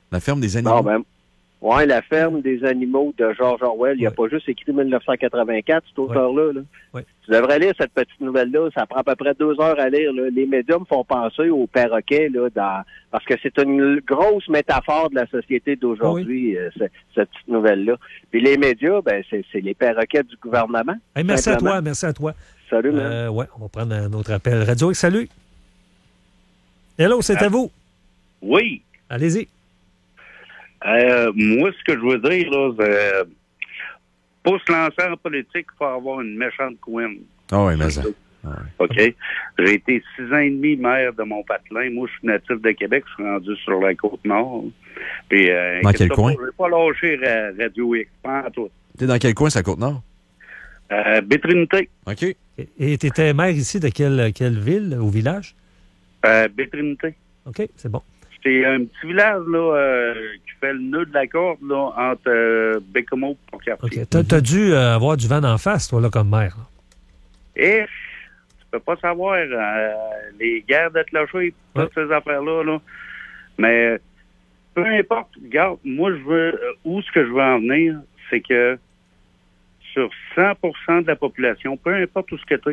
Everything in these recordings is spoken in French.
La ferme des animaux. Non, ben, ouais, la ferme des animaux de George Orwell. Il n'y a pas juste écrit 1984, cet auteur-là. Là. Ouais. Tu devrais lire cette petite nouvelle-là. Ça prend à peu près 2 heures à lire. Là. Les médias me font penser aux perroquets, là, parce que c'est une grosse métaphore de la société d'aujourd'hui, cette petite nouvelle-là. Puis les médias, ben, c'est les perroquets du gouvernement. Hey, merci à toi. Salut, man. Ouais, on va prendre un autre appel. Radio X, salut. Hello, c'est à vous. Oui. Allez-y. Moi, ce que je veux dire, là, c'est pour se lancer en politique, il faut avoir une méchante couenne. Ah oui, mais ça. OK? J'ai été 6 ans et demi maire de Mont-Patelin. Moi, je suis natif de Québec. Je suis rendu sur la Côte-Nord. Puis, dans quel coin? Je vais pas lâcher Radio X. Pas en tout. T'es dans quel coin, c'est à Côte-Nord? Bétrinité. OK. Et tu étais maire ici de quelle ville ou village? Bétrinité. OK, c'est bon. C'est un petit village là qui fait le nœud de la corde là, entre Bécomo et Pont-Cartier. OK. T'as dû avoir du vent en face, toi, là, comme maire. Et tu peux pas savoir les guerres de clochers, toutes ces affaires-là. Là. Mais peu importe, regarde, moi, je veux où ce que je veux en venir, c'est que sur 100% de la population, peu importe où ce que tu es,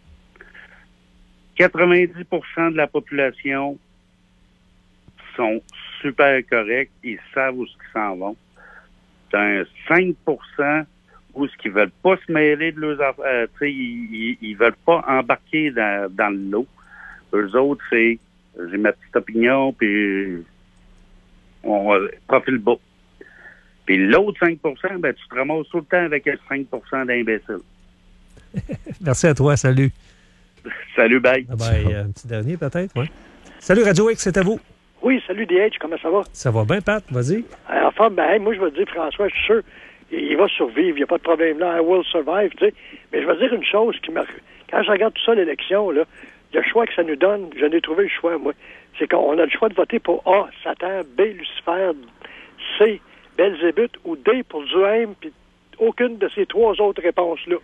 90% de la population sont super corrects, ils savent où ils s'en vont. T'as un 5% où ce qu'ils veulent pas se mêler de leurs affaires, ils veulent pas embarquer dans le lot. Eux autres, c'est j'ai ma petite opinion, puis on profile bas. Puis l'autre 5%, ben tu te ramasses tout le temps avec le 5% d'imbéciles. Merci à toi, salut. Salut, bye. Un petit dernier peut-être, oui. Salut Radio X, c'est à vous. Oui, salut DH, comment ça va? Ça va bien, Pat, vas-y. Enfin, ben, moi, je vais te dire, François, je suis sûr, il va survivre, il n'y a pas de problème là, I will survive, tu sais. Mais je vais te dire une chose qui m'a... Quand je regarde tout ça, l'élection, là, le choix que ça nous donne, j'en ai trouvé le choix, moi. C'est qu'on a le choix de voter pour A, Satan, B, Lucifer, C, Belzébuth, ou D pour Duhem, puis aucune de ces 3 autres réponses-là.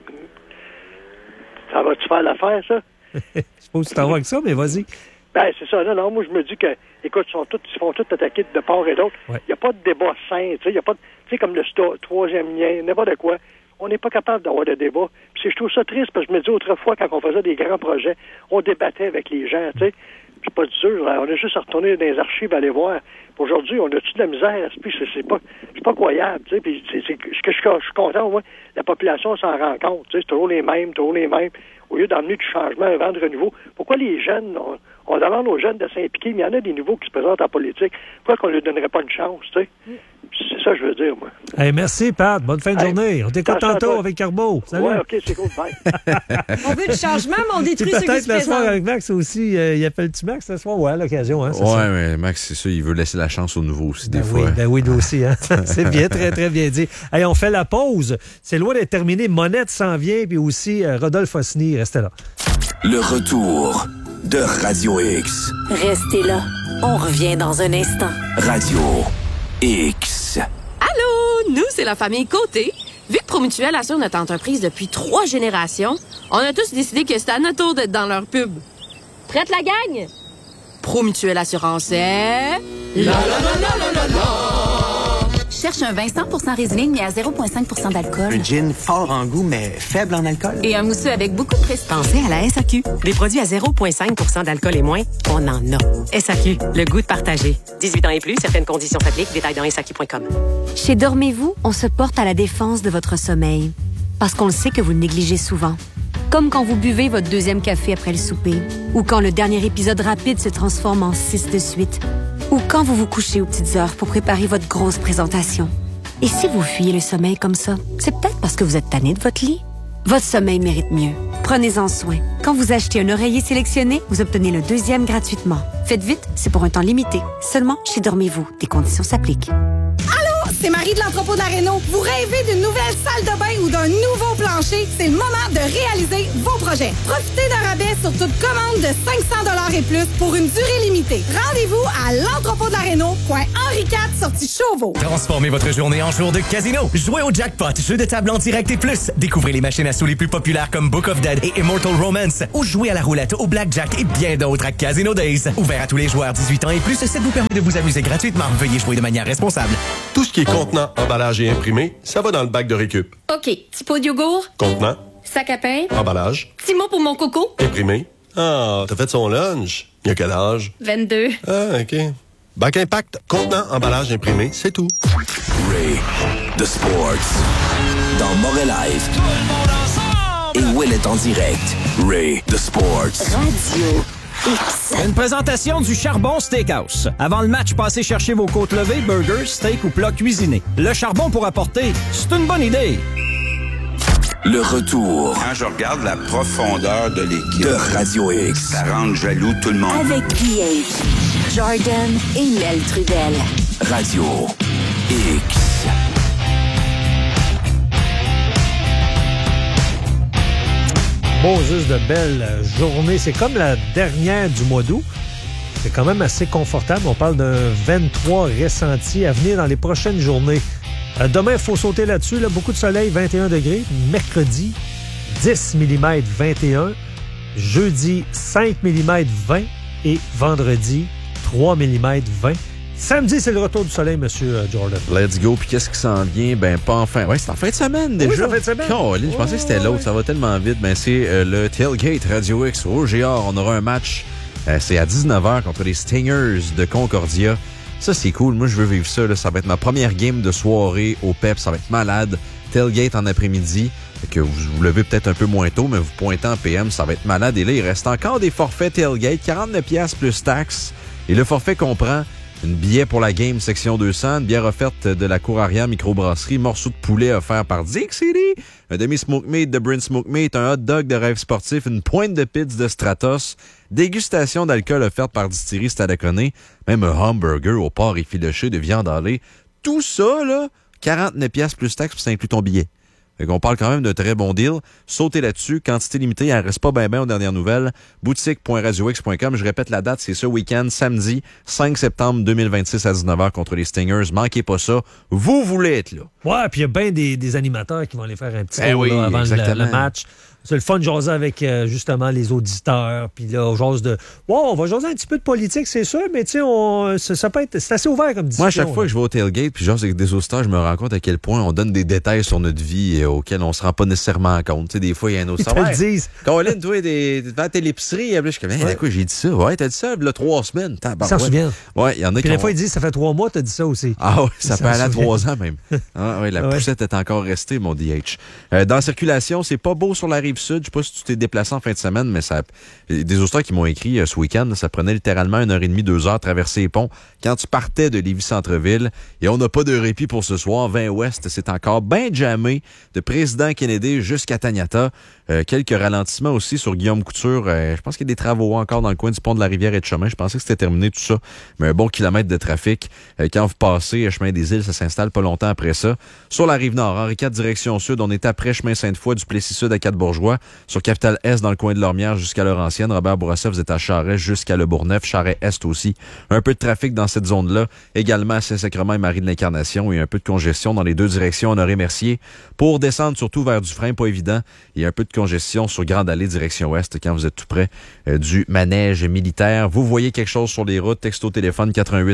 Ça va-tu faire l'affaire, ça? Je suppose que tu t'en vas avec ça, mais vas-y. Ben, c'est ça. Non, moi, je me dis que, écoute, ils font tous attaquer de part et d'autre. Il n'y a pas de débat sain, tu sais. Il n'y a pas de, tu sais, comme le troisième lien, n'importe quoi. On n'est pas capable d'avoir de débat. Puis je trouve ça triste parce que je me dis autrefois, quand on faisait des grands projets, on débattait avec les gens, tu sais. Puis pas sûr, on a juste à retourner dans les archives, aller voir. Puis aujourd'hui, on a-tu de la misère? Puis c'est pas croyable, tu sais. Puis je suis content, au moins, la population s'en rend compte, tu sais. C'est toujours les mêmes. Au lieu d'emmener du changement, un vent de renouveau. Pourquoi les jeunes, on demande aux jeunes de s'impliquer, mais il y en a des nouveaux qui se présentent en politique. Pourquoi qu'on ne leur donnerait pas une chance, tu sais? C'est ça que je veux dire, moi. Hey, merci, Pat. Bonne fin de journée. On t'écoute tantôt avec Carbo. Salut. Ouais, OK, c'est cool. Bye. On veut du changement, mais on détruit ceux qui se peut-être le soir présentent. avec Max aussi. Il appelle-tu Max le soir? Ouais, à l'occasion. Hein, ouais, mais Max, c'est ça. Il veut laisser la chance aux nouveaux aussi, des fois. Oui, nous aussi. Hein? C'est bien, très, très bien dit. Hey, on fait la pause. C'est loin d'être terminé. Monette s'en vient, puis aussi Rodolphe Osny. Restez là. Le retour de Radio X. Restez là. On revient dans un instant. Radio X. Allô, nous, c'est la famille Côté. Vu que Promutuel assure notre entreprise depuis 3 générations, on a tous décidé que c'était à notre tour d'être dans leur pub. Prête la gang? Promutuel Assurance, c'est... Cherche un vin 100% résineux à 0,5% d'alcool. Un gin fort en goût, mais faible en alcool. Et un mousseux avec beaucoup de prestige. Pensez à la SAQ. Des produits à 0,5% d'alcool et moins, on en a. SAQ, le goût de partager. 18 ans et plus, certaines conditions s'appliquent. Détails dans SAQ.com. Chez Dormez-vous, on se porte à la défense de votre sommeil. Parce qu'on le sait que vous le négligez souvent. Comme quand vous buvez votre 2e café après le souper. Ou quand le dernier épisode rapide se transforme en 6 de suite. Ou quand vous vous couchez aux petites heures pour préparer votre grosse présentation. Et si vous fuyez le sommeil comme ça, c'est peut-être parce que vous êtes tanné de votre lit. Votre sommeil mérite mieux. Prenez-en soin. Quand vous achetez un oreiller sélectionné, vous obtenez le 2e gratuitement. Faites vite, c'est pour un temps limité. Seulement chez Dormez-vous. Des conditions s'appliquent. Allô, c'est Marie de l'entrepôt de la Réno. Vous rêvez d'une nouvelle salle de bain ou d'un nouveau plan Blanchet, c'est le moment de réaliser vos projets. Profitez d'un rabais sur toute commande de 500 $ et plus pour une durée limitée. Rendez-vous à l'entrepôt de la Réno, coin Henri IV, sortie Chauveau. Transformez votre journée en jour de casino. Jouez au jackpot, jeu de table en direct et plus. Découvrez les machines à sous les plus populaires comme Book of Dead et Immortal Romance. Ou jouez à la roulette, au blackjack et bien d'autres à Casino Days. Ouvert à tous les joueurs 18 ans et plus, ça vous permet de vous amuser gratuitement. Veuillez jouer de manière responsable. Tout ce qui est contenant, emballage et imprimé, ça va dans le bac de récup. OK. Petit pot de yogourt. Contenant, Sac à pain. emballage, Petit mot pour mon coco. imprimé. Ah, t'as fait son lunch. Il y a quel âge? 22. Ah, OK. Bac Impact, contenant, emballage, imprimé, c'est tout. Ray, The Sports. Dans Morel Live. Et Will est en direct. Ray, The Sports. Radio X. Une présentation du Charbon Steakhouse. Avant le match, passez chercher vos côtes levées, burgers, steak ou plats cuisinés. Le charbon pour apporter, c'est une bonne idée. Le retour. Quand je regarde la profondeur de l'équipe de Radio X, ça rend jaloux tout le monde. Avec PH, Jordan et Mel Trudel. Radio X. Bon, juste de belles journées. C'est comme la dernière du mois d'août. C'est quand même assez confortable. On parle d'un 23 ressenti à venir dans les prochaines journées. Demain, il faut sauter là-dessus. Là, beaucoup de soleil, 21 degrés. Mercredi, 10 mm, 21. Jeudi, 5 mm, 20. Et vendredi, 3 mm, 20. Samedi, c'est le retour du soleil, Monsieur Jordan. Let's go. Puis qu'est-ce qui s'en vient? Ben, pas enfin. Ouais, c'est en fin de semaine déjà. Oui, c'est en fin de semaine. Je pensais que c'était l'autre. Ça va tellement vite. Ben, c'est le Tailgate Radio X au GR. On aura un match. C'est à 19h contre les Stingers de Concordia. Ça, c'est cool. Moi, je veux vivre ça. Là. Ça va être ma première game de soirée au PEP. Ça va être malade. Tailgate en après-midi. Que vous vous levez peut-être un peu moins tôt, mais vous pointez en PM, ça va être malade. Et là, il reste encore des forfaits Tailgate. 49$ plus taxes. Et le forfait comprend une billet pour la game section 200, une bière offerte de la cour arrière microbrasserie, morceau de poulet offert par Dick City, un demi-smoke meat de Bryn Smoke Meat, un hot dog de Rêve Sportif, une pointe de pizza de Stratos, dégustation d'alcool offerte par Distillerie Stadaconé, même un hamburger au porc effiloché de viande hâlée. Tout ça, là, 49$ plus taxes, puis ça inclut ton billet. Fait qu'on parle quand même d'un très bon deal. Sautez là-dessus. Quantité limitée, elle reste pas bien aux dernières nouvelles. Boutique.radiox.com. Je répète la date, c'est ce week-end, samedi 5 septembre 2026 à 19h contre les Stingers. Manquez pas ça. Vous voulez être là. Ouais, puis il y a bien des animateurs qui vont aller faire un petit tour oui, là, avant le match. C'est le fun de jaser avec justement les auditeurs. Puis là, on jase de. Wow, on va jaser un petit peu de politique, c'est sûr, mais tu sais, ça peut être. C'est assez ouvert comme discussion. Moi, à chaque fois que je vais au tailgate puis jase avec des auditeurs, je me rends compte à quel point on donne des détails sur notre vie auxquels on se rend pas nécessairement compte. Tu sais, des fois, il y a un autre. Ils te le disent. Colin, toi, tu vas à l'épicerie. Je suis comme, quoi, j'ai dit ça. Ouais, t'as dit ça, il y a 3 semaines. Ça se souvient. Ouais, il y en a puis des fois, ils disent, ça fait 3 mois, t'as dit ça aussi. Ah oui, ça peut aller à 3 ans même. Ah, ouais, la poussette est encore restée, mon DH. Dans la circulation, c'est pas beau sur la rive sud. Je sais pas si tu t'es déplacé en fin de semaine, mais ça, des auditeurs qui m'ont écrit ce week-end, ça prenait littéralement 1h30, 2h traverser les ponts quand tu partais de Lévis-Centreville. Et on n'a pas de répit pour ce soir. 20 Ouest, c'est encore bien jammé de Président Kennedy jusqu'à Taniata. Quelques ralentissements aussi sur Guillaume Couture. Je pense qu'il y a des travaux encore dans le coin du pont de la Rivière et de Chemin. Je pensais que c'était terminé tout ça. Mais un bon kilomètre de trafic. Quand vous passez Chemin des Îles, ça s'installe pas longtemps après ça. Sur la Rive-Nord, Henri IV, direction sud, on est après Chemin Sainte-Foy, du Plessis-Sud à Quatre-Bourgeois. Sur Capitale-Est, dans le coin de Lormière jusqu'à Laurentienne. Robert Bourassa, vous êtes à Charest jusqu'à Le Bourgneuf. Charest-Est aussi. Un peu de trafic dans cette zone-là. Également à Saint-Sacrement et Marie de l'Incarnation. Et un peu de congestion dans les deux directions. Honoré-Mercier. Pour descendre surtout vers Dufresne, pas évident. Il y a un peu de congestion sur Grande Allée, direction ouest, quand vous êtes tout près du manège militaire. Vous voyez quelque chose sur les routes, texto téléphone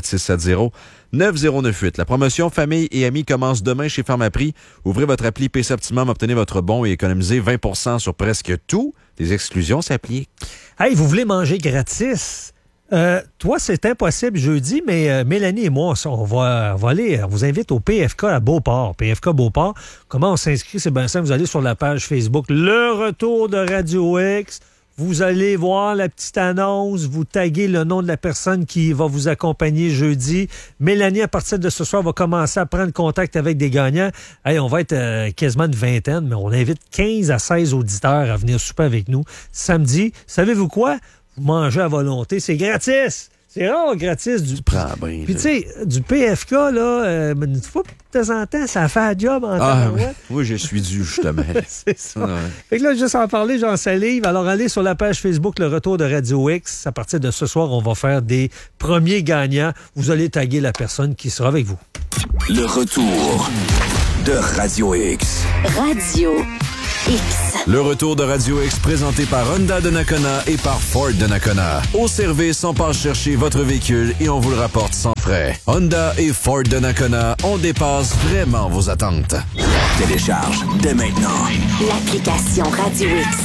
88-670-9098. La promotion Famille et Amis commence demain chez Pharmaprix. Ouvrez votre appli PC Optimum, obtenez votre bon et économisez 20% sur presque tout. Des exclusions s'appliquent. Hey, vous voulez manger gratis? Toi, c'est impossible jeudi, mais Mélanie et moi, on va aller. On vous invite au PFK à Beauport. PFK Beauport. Comment on s'inscrit? C'est bien simple. Vous allez sur la page Facebook Le Retour de Radio X. Vous allez voir la petite annonce. Vous taguez le nom de la personne qui va vous accompagner jeudi. Mélanie, à partir de ce soir, va commencer à prendre contact avec des gagnants. Hey, on va être quasiment une vingtaine, mais on invite 15 à 16 auditeurs à venir souper avec nous samedi. Savez-vous quoi? Vous mangez à volonté. C'est gratis. C'est rare, gratis. Du... Prends bien. Puis, tu sais, du PFK, là, une fois de temps en temps, ça fait un job en temps. Oui, je suis dû, justement. C'est ça. Ouais. Fait que là, juste en parler, j'en salive. Alors, allez sur la page Facebook Le Retour de Radio X. À partir de ce soir, on va faire des premiers gagnants. Vous allez taguer la personne qui sera avec vous. Le retour de Radio X. Radio X. Le retour de Radio X présenté par Honda de Nakona et par Ford de Nakona. Au service, on passe chercher votre véhicule et on vous le rapporte sans frais. Honda et Ford de Nakona, on dépasse vraiment vos attentes. Télécharge dès maintenant l'application Radio X.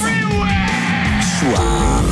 Choix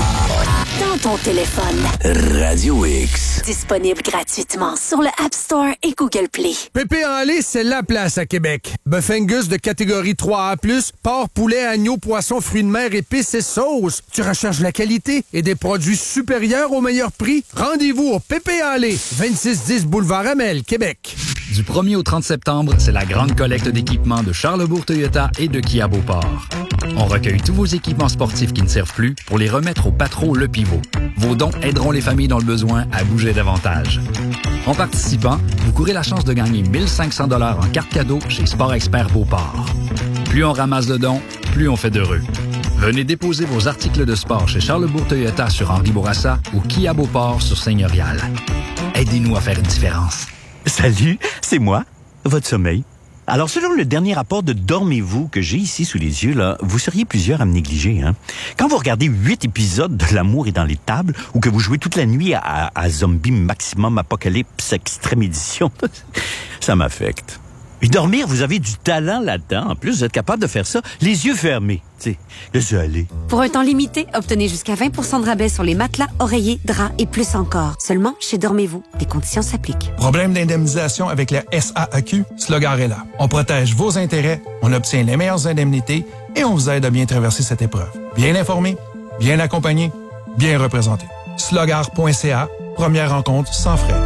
dans ton téléphone. Radio X. Disponible gratuitement sur le App Store et Google Play. Pépé en lait, c'est la place à Québec. Bœuf Angus de catégorie 3A+, porc, poulet, agneau, poisson, fruits de mer, épices et sauces. Tu recherches la qualité et des produits supérieurs au meilleur prix? Rendez-vous au Pépé en lait, 2610 Boulevard Amel, Québec. Du 1er au 30 septembre, c'est la grande collecte d'équipements de Charlesbourg Toyota et de Kia Beauport. On recueille tous vos équipements sportifs qui ne servent plus pour les remettre au Patro Le Pivot. Vos dons aideront les familles dans le besoin à bouger davantage. En participant, vous courez la chance de gagner 1 500 $ en carte cadeau chez Sport Expert Beauport. Plus on ramasse de dons, plus on fait d'heureux. Venez déposer vos articles de sport chez Charlesbourg Toyota sur Henri Bourassa ou Kia Beauport sur Seigneurial. Aidez-nous à faire une différence. Salut, c'est moi, votre sommeil. Alors, selon le dernier rapport de Dormez-vous que j'ai ici sous les yeux, là, vous seriez plusieurs à me négliger. Hein? Quand vous regardez 8 épisodes de L'amour est dans les tables ou que vous jouez toute la nuit à Zombie Maximum Apocalypse Extrême Édition, ça m'affecte. Et dormir, vous avez du talent là-dedans. En plus, vous êtes capable de faire ça les yeux fermés. Laissez aller. Pour un temps limité, obtenez jusqu'à 20 % de rabais sur les matelas, oreillers, draps et plus encore. Seulement chez Dormez-vous. Des conditions s'appliquent. Problème d'indemnisation avec la SAAQ? Slogar est là. On protège vos intérêts, on obtient les meilleures indemnités et on vous aide à bien traverser cette épreuve. Bien informé, bien accompagné, bien représenté. Slogar.ca, première rencontre sans frais.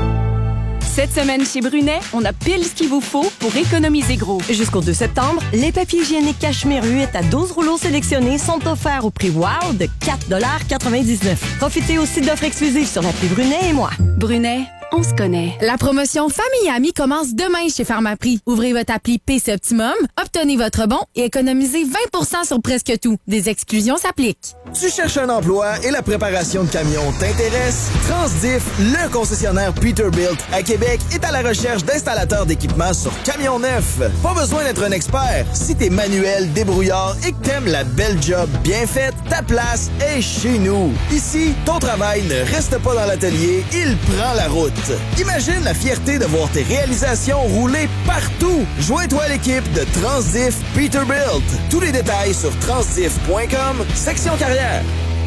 Cette semaine chez Brunet, on a pile ce qu'il vous faut pour économiser gros. Jusqu'au 2 septembre, les papiers hygiéniques Cachemire 8 à 12 rouleaux sélectionnés sont offerts au prix WOW de 4,99 $. Profitez aussi d'offres exclusives sur l'appli Brunet et moi. Brunet, on se connaît. La promotion Famille et Amis commence demain chez Pharmaprix. Ouvrez votre appli PC Optimum, obtenez votre bon et économisez 20 % sur presque tout. Des exclusions s'appliquent. Tu cherches un emploi et la préparation de camions t'intéresse? Transdiff, le concessionnaire Peterbilt à Québec, est à la recherche d'installateurs d'équipements sur camions neufs. Pas besoin d'être un expert. Si t'es manuel, débrouillard et que t'aimes la belle job bien faite, ta place est chez nous. Ici, ton travail ne reste pas dans l'atelier, il prend la route. Imagine la fierté de voir tes réalisations rouler partout. Joins-toi à l'équipe de Transdiff Peterbilt. Tous les détails sur transdiff.com, section carrière.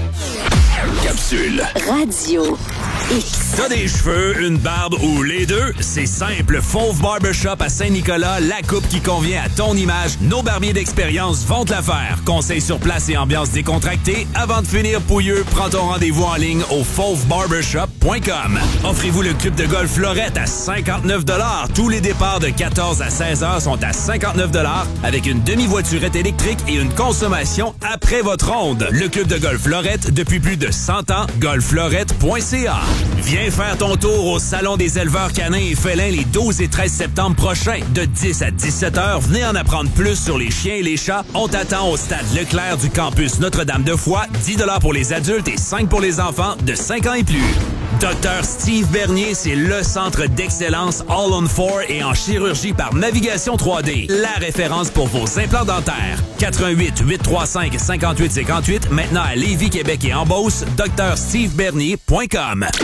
Capsule Radio X. T'as des cheveux, une barbe ou les deux? C'est simple. Fauve Barbershop à Saint-Nicolas, la coupe qui convient à ton image. Nos barbiers d'expérience vont te la faire. Conseils sur place et ambiance décontractée. Avant de finir pouilleux, prends ton rendez-vous en ligne au fauvebarbershop.com. Offrez-vous le club de golf Lorette à 59 $. Tous les départs de 14 à 16 heures sont à 59 $ avec une demi-voiturette électrique et une consommation après votre ronde. Le club de golf Lorette depuis plus de 100 ans, golflorette.ca. Viens faire ton tour au Salon des éleveurs canins et félins les 12 et 13 septembre prochains. De 10 à 17 heures, venez en apprendre plus sur les chiens et les chats. On t'attend au stade Leclerc du campus Notre-Dame-de-Foix. 10 $ pour les adultes et 5 pour les enfants de 5 ans et plus. Dr Steve Bernier, c'est le centre d'excellence All-on-4 et en chirurgie par navigation 3D. La référence pour vos implants dentaires. 88 835 58 58, maintenant à Lévis, Québec et en Beauce, drstevebernier.com.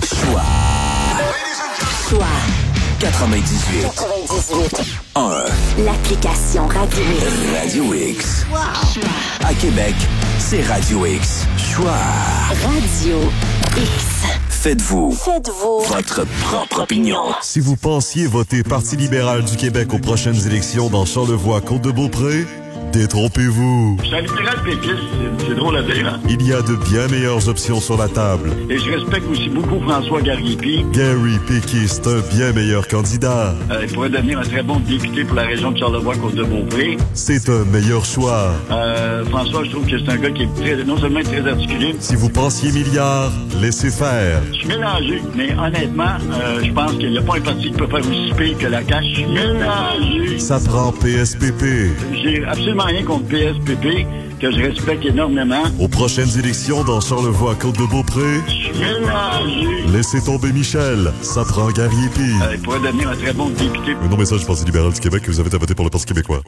Choix 98 1. L'application Radio X. Radio X. Wow. À Québec, c'est Radio X. Choix. Radio X. Faites-vous votre propre opinion. Si vous pensiez voter Parti libéral du Québec aux prochaines élections dans Charlevoix-Côte-de-Beaupré, Détrompez-vous. Je suis un libéral péquiste, c'est drôle à dire, hein? Il y a de bien meilleures options sur la table. Et je respecte aussi beaucoup François Gariépy. Gary Péquiste, un bien meilleur candidat. Il pourrait devenir un très bon député pour la région de Charlevoix-Côte-de-Beaupré. C'est un meilleur choix. François, je trouve que c'est un gars qui est non seulement très articulé. Si vous pensiez milliards, laissez faire. Je suis mélangé, mais honnêtement, je pense qu'il n'y a pas un parti qui peut faire aussi pire que la CAQ. Je suis mélangé. Ça prend PSPP. J'ai absolument rien contre PSPP, que je respecte énormément. Aux prochaines élections dans Charlevoix-Côte-de-Beaupré, Je suis mélangé. laissez tomber Michel. Ça prend Gariépy. Il pourrait devenir un très bon député. Un message du Parti libéral du Québec que vous avez à voter pour le Parti québécois.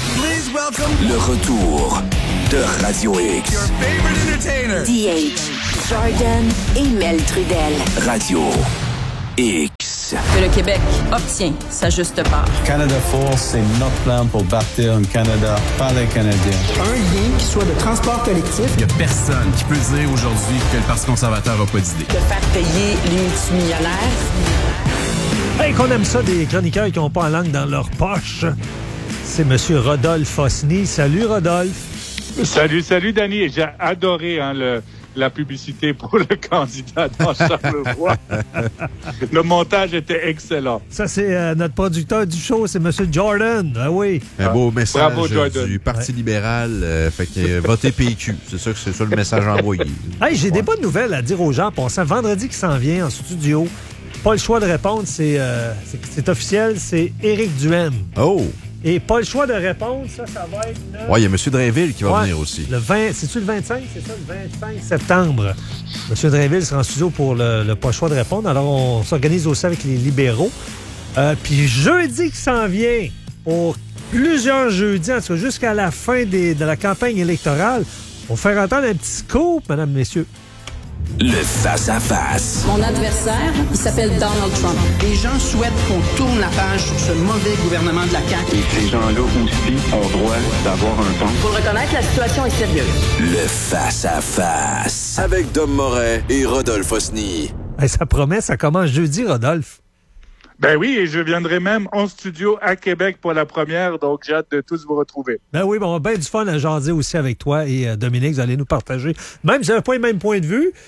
Le retour de Radio X. DH, Jordan et Mel Trudel. Radio X. Que le Québec obtient sa juste part. Canada Force, c'est notre plan pour bâtir un Canada par les Canadiens. Un lien qui soit de transport collectif. Il n'y a personne qui peut dire aujourd'hui que le Parti conservateur n'a pas d'idée. De faire payer les multimillionnaires. Hey, qu'on aime ça, des chroniqueurs qui n'ont pas la langue dans leur poche. C'est M. Rodolphe Fosny. Salut, Rodolphe. Salut, Danny. J'ai adoré la publicité pour le candidat dans Charlevoix. Le montage était excellent. Ça, c'est notre producteur du show, c'est M. Jordan. Ah oui. Un beau message Bravo, Jordan. du Parti libéral. Fait que votez PQ. C'est ça le message envoyé. Hey, j'ai des bonnes nouvelles à dire aux gens. Passant vendredi qui s'en vient en studio. Pas le choix de répondre, c'est officiel, c'est Éric Duhaime. Oh! Et pas le choix de répondre, ça va être... Oui, il y a M. Drainville qui va venir aussi. C'est-tu le 25? C'est ça, le 25 septembre. M. Drainville sera en studio pour le pas le choix de répondre. Alors, on s'organise aussi avec les libéraux. Puis jeudi qui s'en vient, pour plusieurs jeudis, en tout cas jusqu'à la fin de la campagne électorale, on va faire entendre un petit scoop, mesdames, messieurs. Le face-à-face. Mon adversaire, il s'appelle Donald Trump. Les gens souhaitent qu'on tourne la page sur ce mauvais gouvernement de la CAQ. Et ces gens-là aussi ont droit d'avoir un ton. Faut le reconnaître, la situation est sérieuse. Le face-à-face. Avec Dom Moret et Rodolphe Fosny. Hey, ça promet, ça commence jeudi, Rodolphe. Ben oui, et je viendrai même en studio à Québec pour la première, donc j'ai hâte de tous vous retrouver. Ben oui, on a bien du fun à jaser aussi avec toi et Dominique, vous allez nous partager. Même si vous n'avez pas le même point de vue,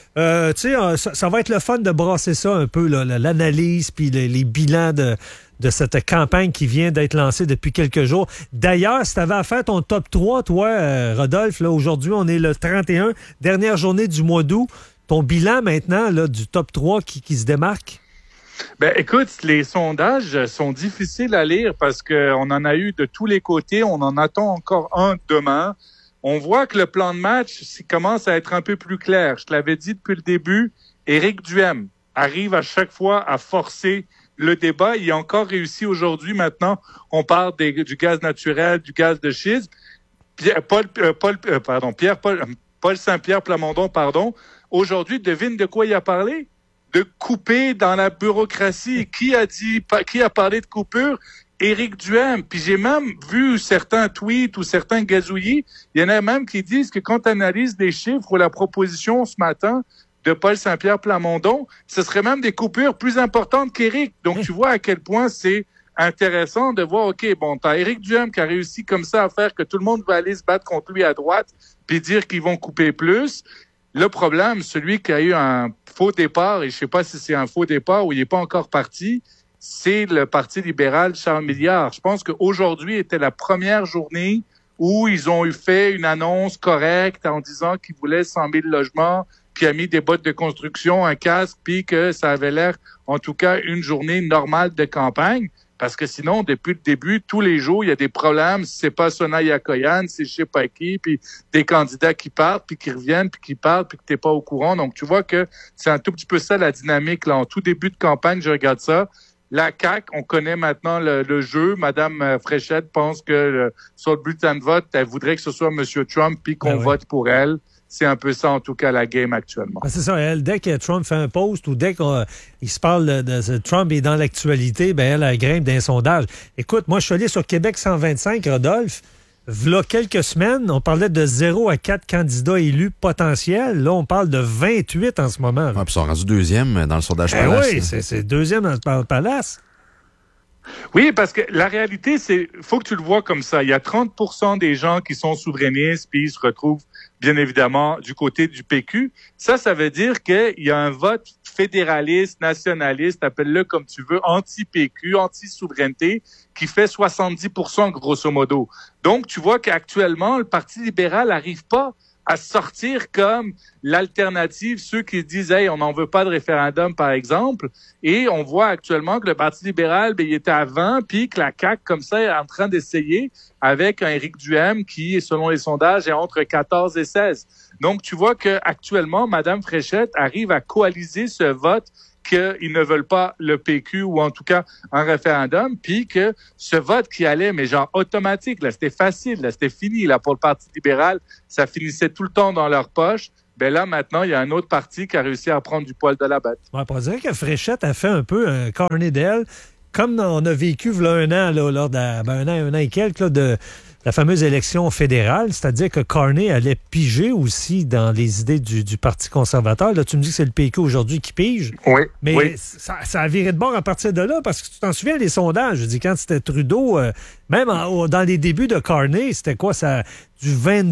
ça va être le fun de brasser ça un peu, l'analyse puis les bilans de cette campagne qui vient d'être lancée depuis quelques jours. D'ailleurs, si tu avais à faire ton top 3, toi, Rodolphe, là, aujourd'hui, on est le 31, dernière journée du mois d'août. Ton bilan maintenant là, du top 3 qui se démarque? Ben, écoute, les sondages sont difficiles à lire parce qu'on en a eu de tous les côtés. On en attend encore un demain. On voit que le plan de match commence à être un peu plus clair. Je te l'avais dit depuis le début, Éric Duhaime arrive à chaque fois à forcer le débat. Il a encore réussi aujourd'hui. Maintenant, on parle du gaz naturel, du gaz de schiste. Paul Saint-Pierre Plamondon, aujourd'hui, devine de quoi il a parlé? De couper dans la bureaucratie. Qui a parlé de coupure? Éric Duhaime. Puis j'ai même vu certains tweets ou certains gazouillis. Il y en a même qui disent que quand on analyse les chiffres ou la proposition ce matin de Paul Saint-Pierre Plamondon, ce serait même des coupures plus importantes qu'Éric. Donc tu vois à quel point c'est intéressant de voir, OK, bon, t'as Éric Duhaime qui a réussi comme ça à faire que tout le monde va aller se battre contre lui à droite puis dire qu'ils vont couper plus. Le problème, celui qui a eu un faux départ, et je sais pas si c'est un faux départ ou il n'est pas encore parti, c'est le Parti libéral Charles Milliard. Je pense qu'aujourd'hui était la première journée où ils ont fait une annonce correcte en disant qu'ils voulaient 100 000 logements, puis a mis des bottes de construction, un casque, puis que ça avait l'air, en tout cas, une journée normale de campagne. Parce que sinon, depuis le début, tous les jours, il y a des problèmes. Si c'est pas Sonaya Koyan, c'est je sais pas qui, puis des candidats qui partent, puis qui reviennent, puis qui partent, puis que t'es pas au courant. Donc, tu vois que c'est un tout petit peu ça, la dynamique. Là, en tout début de campagne, je regarde ça. La CAQ, on connaît maintenant le jeu. Madame Fréchette pense que sur le bulletin de vote, elle voudrait que ce soit M. Trump, puis qu'on vote pour elle. C'est un peu ça, en tout cas, la game actuellement. C'est ça, elle, dès que Trump fait un post ou dès qu'il se parle de Trump est dans l'actualité, ben elle grimpe d'un sondage. Écoute, moi, je suis allé sur Québec 125, Rodolphe. V'là quelques semaines, on parlait de 0 à 4 candidats élus potentiels. Là, on parle de 28 en ce moment. Ouais, puis ils sont rendus deuxième dans le sondage Palace. Oui, c'est deuxième dans le Palace. Oui, parce que la réalité, faut que tu le vois comme ça. Il y a 30% des gens qui sont souverainistes, puis ils se retrouvent, bien évidemment, du côté du PQ. Ça veut dire qu'il y a un vote fédéraliste, nationaliste, appelle-le comme tu veux, anti-PQ, anti-souveraineté, qui fait 70% grosso modo. Donc, tu vois qu'actuellement, le Parti libéral n'arrive pas à sortir comme l'alternative, ceux qui disent « Hey, on n'en veut pas de référendum », par exemple. Et on voit actuellement que le Parti libéral, il était à 20, puis que la CAQ, comme ça, est en train d'essayer avec un Éric Duhaime qui, selon les sondages, est entre 14 et 16. Donc, tu vois qu'actuellement, Mme Fréchette arrive à coaliser ce vote qu'ils ne veulent pas le PQ ou en tout cas un référendum, puis que ce vote qui allait, mais genre automatique, là, c'était facile, là, c'était fini, là, pour le Parti libéral, ça finissait tout le temps dans leur poche. Ben là, maintenant, il y a un autre parti qui a réussi à prendre du poil de la bête. Ouais, on dirait que Fréchette a fait un peu un cornet d'elle, comme on a vécu là, un an, là, lors un an et quelques, là, de la fameuse élection fédérale, c'est-à-dire que Carney allait piger aussi dans les idées du Parti conservateur. Là, tu me dis que c'est le PQ aujourd'hui qui pige. Oui. Mais oui. Ça a viré de bord à partir de là, parce que tu t'en souviens, les sondages, je dis, quand c'était Trudeau, même dans les débuts de Carney, c'était quoi, ça, du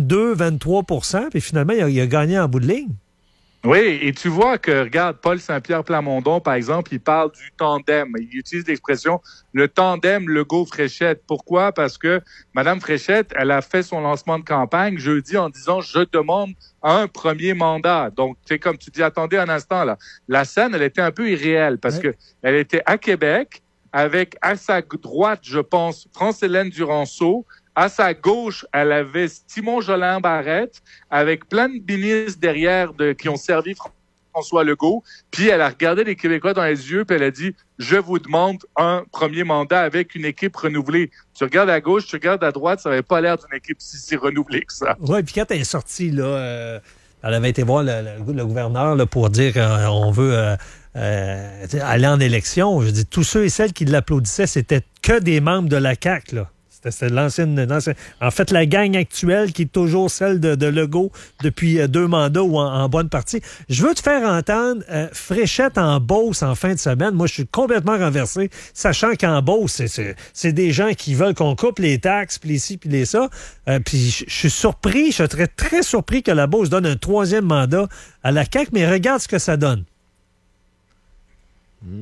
22-23 %, puis finalement, il a gagné en bout de ligne. Oui, et tu vois que, regarde, Paul Saint-Pierre Plamondon, par exemple, il parle du tandem. Il utilise l'expression le tandem Legault-Fréchette. Pourquoi? Parce que Mme Fréchette, elle a fait son lancement de campagne jeudi en disant « Je demande un premier mandat ». Donc, c'est comme tu dis, attendez un instant, là. La scène, elle était un peu irréelle parce que elle était à Québec avec, à sa droite, je pense, France-Hélène Duranceau. À sa gauche, elle avait Simon Jolin Barrette avec plein de ministres derrière qui ont servi François Legault. Puis elle a regardé les Québécois dans les yeux puis elle a dit « Je vous demande un premier mandat avec une équipe renouvelée ». Tu regardes à gauche, tu regardes à droite, ça n'avait pas l'air d'une équipe si renouvelée que ça. Oui, puis quand elle est sortie, là, elle avait été voir le gouverneur là, pour dire qu'on veut aller en élection. Je dis, tous ceux et celles qui l'applaudissaient, c'était que des membres de la CAQ, là. C'était l'ancienne. En fait, la gang actuelle qui est toujours celle de Legault depuis 2 mandats ou en bonne partie. Je veux te faire entendre Fréchette en Beauce en fin de semaine. Moi, je suis complètement renversé, sachant qu'en Beauce, c'est des gens qui veulent qu'on coupe les taxes, puis les ci, puis les ça. Puis je suis surpris, je serais très surpris que la Beauce donne un 3e mandat à la CAQ, mais regarde ce que ça donne. Je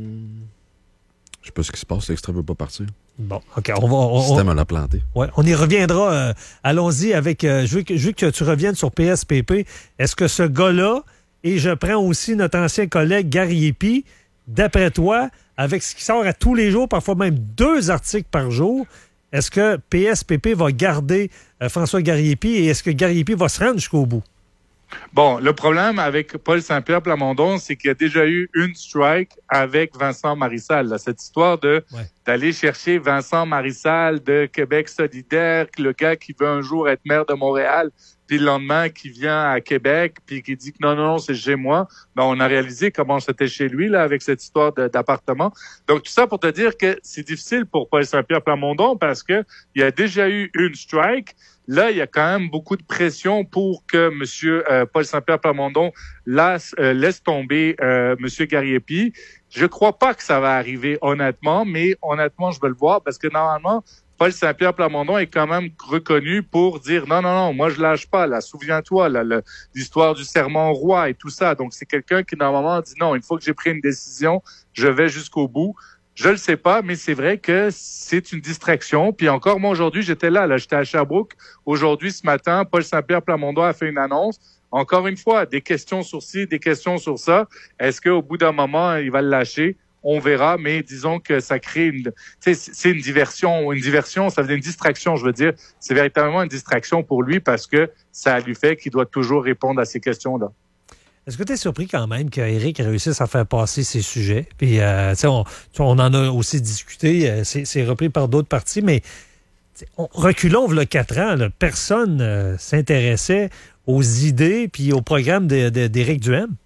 sais pas ce qui se passe, l'extrait veut pas partir. Bon, OK. Le système en a planté. Ouais, on y reviendra. Allons-y avec... je veux que tu reviennes sur PSPP. Est-ce que ce gars-là, et je prends aussi notre ancien collègue Gary Epi, d'après toi, avec ce qui sort à tous les jours, parfois même 2 articles par jour, est-ce que PSPP va garder François Gary Epi et est-ce que Gary Epi va se rendre jusqu'au bout? Bon, le problème avec Paul Saint-Pierre Plamondon, c'est qu'il y a déjà eu une strike avec Vincent Marissal. Là. Cette histoire d'aller chercher Vincent Marissal de Québec solidaire, le gars qui veut un jour être maire de Montréal, puis le lendemain qui vient à Québec, puis qui dit que non, c'est chez moi. Ben, on a réalisé comment c'était chez lui là avec cette histoire d'appartement. Donc tout ça pour te dire que c'est difficile pour Paul Saint-Pierre Plamondon parce que il y a déjà eu une strike. Là, il y a quand même beaucoup de pression pour que M. Paul Saint-Pierre Plamondon laisse tomber M. Gary Epi. Je crois pas que ça va arriver honnêtement, mais honnêtement, je veux le voir parce que normalement, Paul Saint-Pierre Plamondon est quand même reconnu pour dire non, moi je lâche pas, là, souviens-toi, là, l'histoire du serment au roi et tout ça. Donc c'est quelqu'un qui normalement dit non, une fois que j'ai pris une décision, je vais jusqu'au bout. Je le sais pas, mais c'est vrai que c'est une distraction. Puis encore, moi, aujourd'hui, j'étais là, j'étais à Sherbrooke. Aujourd'hui, ce matin, Paul Saint-Pierre Plamondon a fait une annonce. Encore une fois, des questions sur ci, des questions sur ça. Est-ce qu'au bout d'un moment, il va le lâcher? On verra, mais disons que ça crée c'est une diversion, ça veut dire une distraction, je veux dire. C'est véritablement une distraction pour lui parce que ça lui fait qu'il doit toujours répondre à ces questions-là. Est-ce que tu es surpris quand même qu'Éric réussisse à faire passer ses sujets? Puis, on en a aussi discuté, c'est repris par d'autres partis, mais reculons, il y a 4 ans, là, personne s'intéressait aux idées puis au programme d'Éric Duhaime.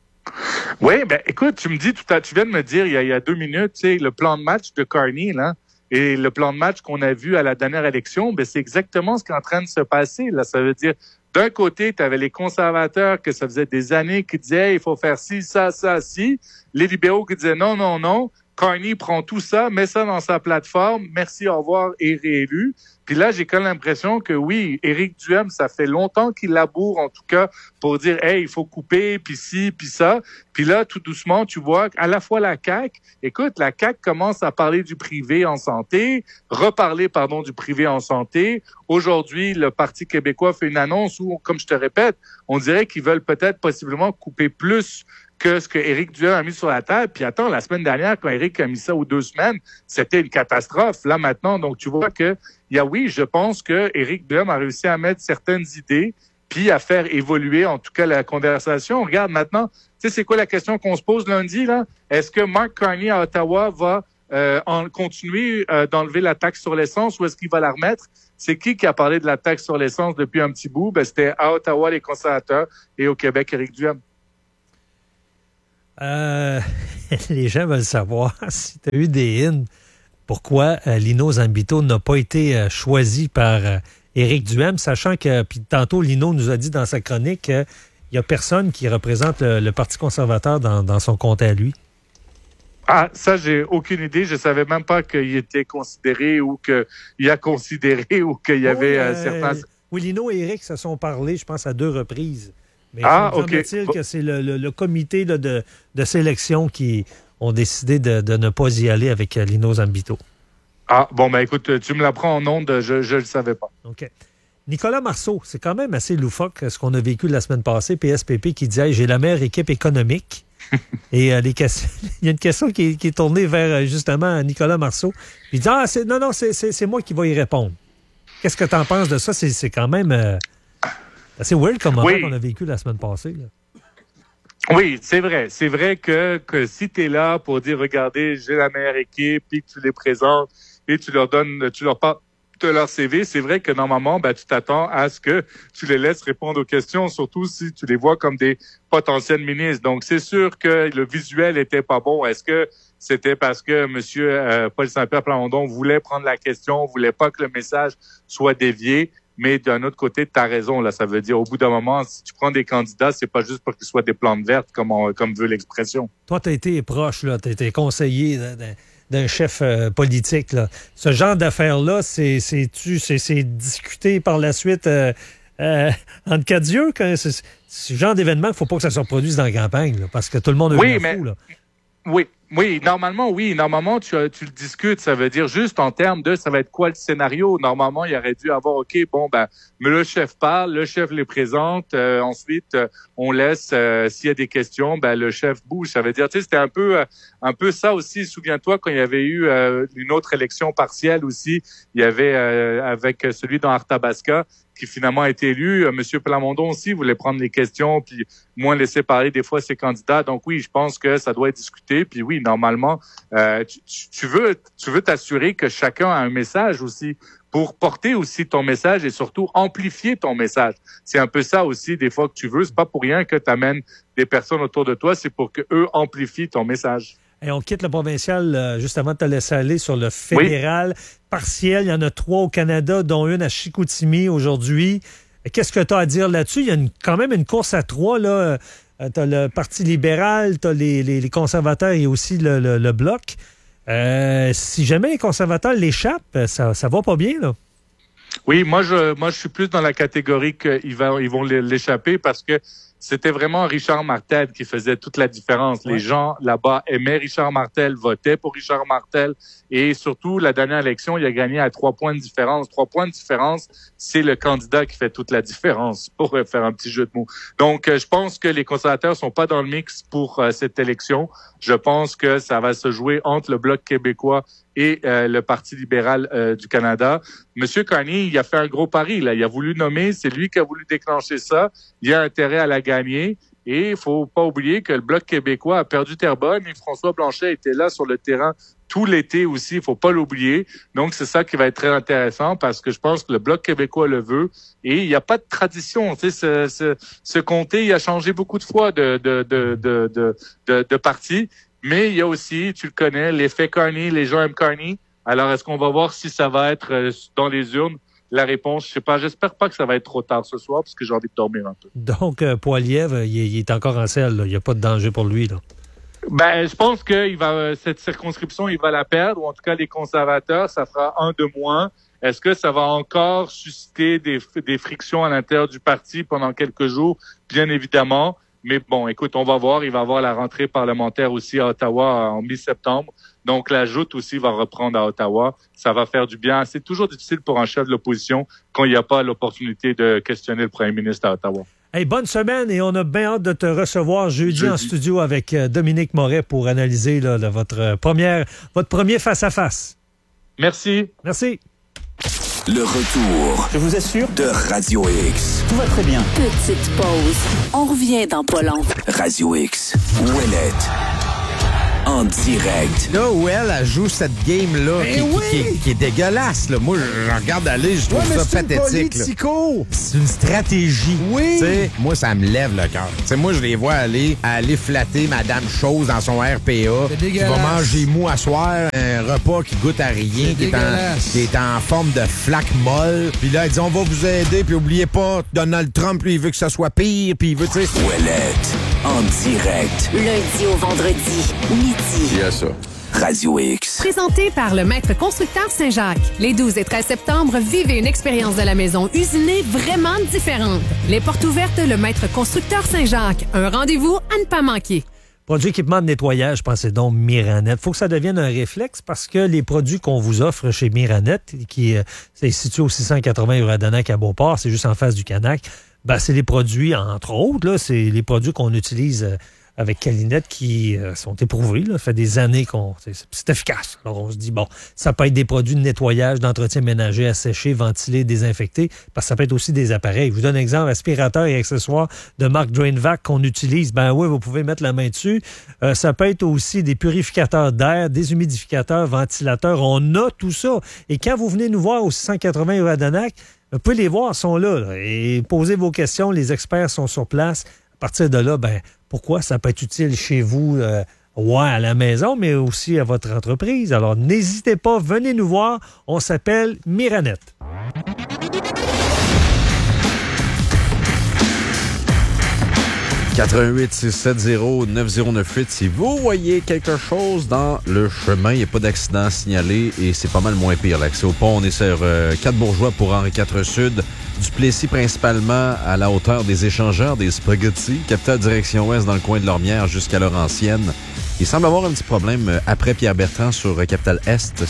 Oui, ben écoute, tu viens de me dire il y a 2 minutes, le plan de match de Carney, là, et le plan de match qu'on a vu à la dernière élection, ben c'est exactement ce qui est en train de se passer. Là, ça veut dire, d'un côté, tu avais les conservateurs que ça faisait des années qui disaient hey, il faut faire ci, ça, ci. Les libéraux qui disaient non. Carney prend tout ça, met ça dans sa plateforme, merci, au revoir, et réélu. Puis là, j'ai quand même l'impression que oui, Éric Duhem, ça fait longtemps qu'il laboure, en tout cas, pour dire, hey, il faut couper, puis ci, puis ça. Puis là, tout doucement, tu vois qu'à la fois la CAQ, écoute, la CAQ commence à parler du privé en santé, du privé en santé. Aujourd'hui, le Parti québécois fait une annonce où, comme je te répète, on dirait qu'ils veulent peut-être possiblement couper plus que ce que Éric Duhem a mis sur la table. Puis attends, la semaine dernière, quand Éric a mis ça aux 2 semaines, c'était une catastrophe. Là, maintenant, donc tu vois que, je pense que Éric Duhem a réussi à mettre certaines idées puis à faire évoluer, en tout cas, la conversation. Regarde maintenant, tu sais, c'est quoi la question qu'on se pose lundi, là? Est-ce que Mark Carney à Ottawa va continuer d'enlever la taxe sur l'essence ou est-ce qu'il va la remettre? C'est qui a parlé de la taxe sur l'essence depuis un petit bout? Ben, c'était à Ottawa, les conservateurs, et au Québec, Éric Duhem. Les gens veulent savoir si tu as eu des hymnes. Pourquoi Lino Zambito n'a pas été choisi par Éric Duhem, sachant que, puis tantôt, Lino nous a dit dans sa chronique qu'il n'y a personne qui représente le Parti conservateur dans son comté à lui. Ah, ça, j'ai aucune idée. Je savais même pas qu'il était considéré ou qu'il a considéré ou qu'il y avait certains... Oui, Lino et Éric se sont parlé, je pense, à 2 reprises. Mais OK. semble-t-il que c'est le comité là, de sélection qui ont décidé de ne pas y aller avec Lino Zambito. Ah, bon, ben écoute, tu me l'apprends en ondes, je le savais pas. OK. Nicolas Marceau, c'est quand même assez loufoque ce qu'on a vécu la semaine passée, PSPP qui disait hey, « J'ai la meilleure équipe économique ». Et il y a une question qui est tournée vers justement Nicolas Marceau. Il dit « Ah, c'est moi qui vais y répondre ». Qu'est-ce que tu en penses de ça? C'est quand même... C'est weird comme moment qu'on a vécu la semaine passée. Là. Oui, c'est vrai. C'est vrai que si tu es là pour dire, regardez, j'ai la meilleure équipe, puis que tu les présentes et tu leur parles de leur CV, c'est vrai que normalement, tu t'attends à ce que tu les laisses répondre aux questions, surtout si tu les vois comme des potentiels ministres. Donc, c'est sûr que le visuel était pas bon. Est-ce que c'était parce que M. Paul Saint-Pierre Plamondon voulait prendre la question, voulait pas que le message soit dévié? Mais d'un autre côté, tu as raison. Là, ça veut dire, au bout d'un moment, si tu prends des candidats, c'est pas juste pour qu'ils soient des plantes vertes, comme veut l'expression. Toi, tu as été proche, tu as été conseiller d'un chef politique. Là. Ce genre d'affaires-là, c'est discuté par la suite entre quatre yeux. Ce genre d'événement, il ne faut pas que ça se reproduise dans la campagne, là, parce que tout le monde a eu la fou. Là. Oui, normalement, tu le discutes, ça veut dire juste en termes de ça va être quoi le scénario. Normalement, il aurait dû avoir, mais le chef parle, le chef les présente, ensuite, on laisse, s'il y a des questions, le chef bouge. Ça veut dire, tu sais, c'était un peu ça aussi. Souviens-toi, quand il y avait eu une autre élection partielle aussi, il y avait, avec celui dans Arthabasca, qui finalement a été élu. Monsieur Plamondon aussi voulait prendre les questions, puis moins laisser parler des fois ses candidats. Donc oui, je pense que ça doit être discuté. Puis oui, normalement, tu veux t'assurer que chacun a un message aussi pour porter aussi ton message et surtout amplifier ton message. C'est un peu ça aussi des fois que tu veux. C'est pas pour rien que tu amènes des personnes autour de toi, c'est pour que eux amplifient ton message. Et on quitte le provincial juste avant de te laisser aller sur le fédéral partiel. Il y en a 3 au Canada, dont une à Chicoutimi aujourd'hui. Qu'est-ce que tu as à dire là-dessus? Il y a quand même une course à 3. Là. Tu as le Parti libéral, tu as les conservateurs et aussi le Bloc. Si jamais les conservateurs l'échappent, ça va pas bien, là. Oui, moi je suis plus dans la catégorie qu'ils vont l'échapper parce que c'était vraiment Richard Martel qui faisait toute la différence. Les gens là-bas aimaient Richard Martel, votaient pour Richard Martel et surtout, la dernière élection, il a gagné à 3 points de différence. 3 points de différence, c'est le candidat qui fait toute la différence, pour faire un petit jeu de mots. Donc, je pense que les conservateurs sont pas dans le mix pour cette élection. Je pense que ça va se jouer entre le Bloc québécois et le Parti libéral du Canada. Monsieur Carney, il a fait un gros pari, là. Il a voulu nommer, c'est lui qui a voulu déclencher ça. Il a intérêt à la gagner. Et il faut pas oublier que le Bloc québécois a perdu Terrebonne et François Blanchet était là sur le terrain tout l'été aussi, il faut pas l'oublier. Donc, c'est ça qui va être très intéressant parce que je pense que le Bloc québécois le veut et il n'y a pas de tradition. Tu sais, ce comté, il a changé beaucoup de fois de parti. Mais il y a aussi, tu le connais, l'effet Carney, les gens aiment Carney. Alors, est-ce qu'on va voir si ça va être dans les urnes? La réponse, je sais pas. J'espère pas que ça va être trop tard ce soir parce que j'ai envie de dormir un peu. Donc, Poilievre, il est encore en selle. Là. Il n'y a pas de danger pour lui, là. Ben, je pense que cette circonscription, il va la perdre, ou en tout cas les conservateurs, ça fera 1 de moins. Est-ce que ça va encore susciter des frictions à l'intérieur du parti pendant quelques jours? Bien évidemment. Mais bon, écoute, on va voir. Il va y avoir la rentrée parlementaire aussi à Ottawa en mi-septembre. Donc, la joute aussi va reprendre à Ottawa. Ça va faire du bien. C'est toujours difficile pour un chef de l'opposition quand il n'y a pas l'opportunité de questionner le premier ministre à Ottawa. Hey, bonne semaine et on a bien hâte de te recevoir jeudi en studio avec Dominique Moret pour analyser là, votre premier face-à-face. Merci. Merci. Le retour, Je vous assure, de Radio X. tout va très bien. Petite pause. On revient dans pas long. Radio X. Ouellette. En direct. Là où elle joue cette game-là qui est dégueulasse. Là. Moi, je regarde aller, je trouve ça pathétique. C'est une stratégie. Oui. T'sais, moi, ça me lève le cœur. Moi, je les vois aller flatter Madame Chose dans son RPA. Qui va manger mou à soir, un repas qui goûte à rien, qui est en forme de flaque molle. Puis là, elle dit, on va vous aider, puis oubliez pas, Donald Trump, lui, il veut que ça soit pire, puis il veut, tu sais... Ouellette. En direct. Lundi au vendredi, midi. Il y a ça. Radio X. Présenté par le Maître Constructeur Saint-Jacques. Les 12 et 13 septembre, vivez une expérience de la maison usinée vraiment différente. Les portes ouvertes, le Maître Constructeur Saint-Jacques. Un rendez-vous à ne pas manquer. Produit équipement de nettoyage, pensez donc Miranet. Il faut que ça devienne un réflexe parce que les produits qu'on vous offre chez Miranet, qui est situé au 680 Uradanak à Beauport, c'est juste en face du Canac, ben, c'est les produits, entre autres, là, c'est les produits qu'on utilise avec Calinette qui sont éprouvés. Là. Ça fait des années c'est efficace. Alors, on se dit, bon, ça peut être des produits de nettoyage, d'entretien ménager à sécher, ventiler, désinfecter, parce que ça peut être aussi des appareils. Je vous donne un exemple, aspirateur et accessoires de marque DrainVac qu'on utilise. Ben oui, vous pouvez mettre la main dessus. Ça peut être aussi des purificateurs d'air, des humidificateurs, ventilateurs. On a tout ça. Et quand vous venez nous voir au 680 Uradanak, vous pouvez les voir, ils sont là. Et posez vos questions, les experts sont sur place. À partir de là, ben pourquoi ça peut être utile chez vous, à la maison, mais aussi à votre entreprise. Alors, n'hésitez pas, venez nous voir. On s'appelle Miranet. « 88-670-9098. Si vous voyez quelque chose dans le chemin, il n'y a pas d'accident signalé et c'est pas mal moins pire. L'accès au pont, on est sur 4 Bourgeois pour Henri IV Sud. Duplessis principalement à la hauteur des échangeurs des spaghettis. Capitale direction ouest dans le coin de Lormière jusqu'à Laurentienne. Il semble avoir un petit problème après Pierre-Bertrand sur Capitale Est.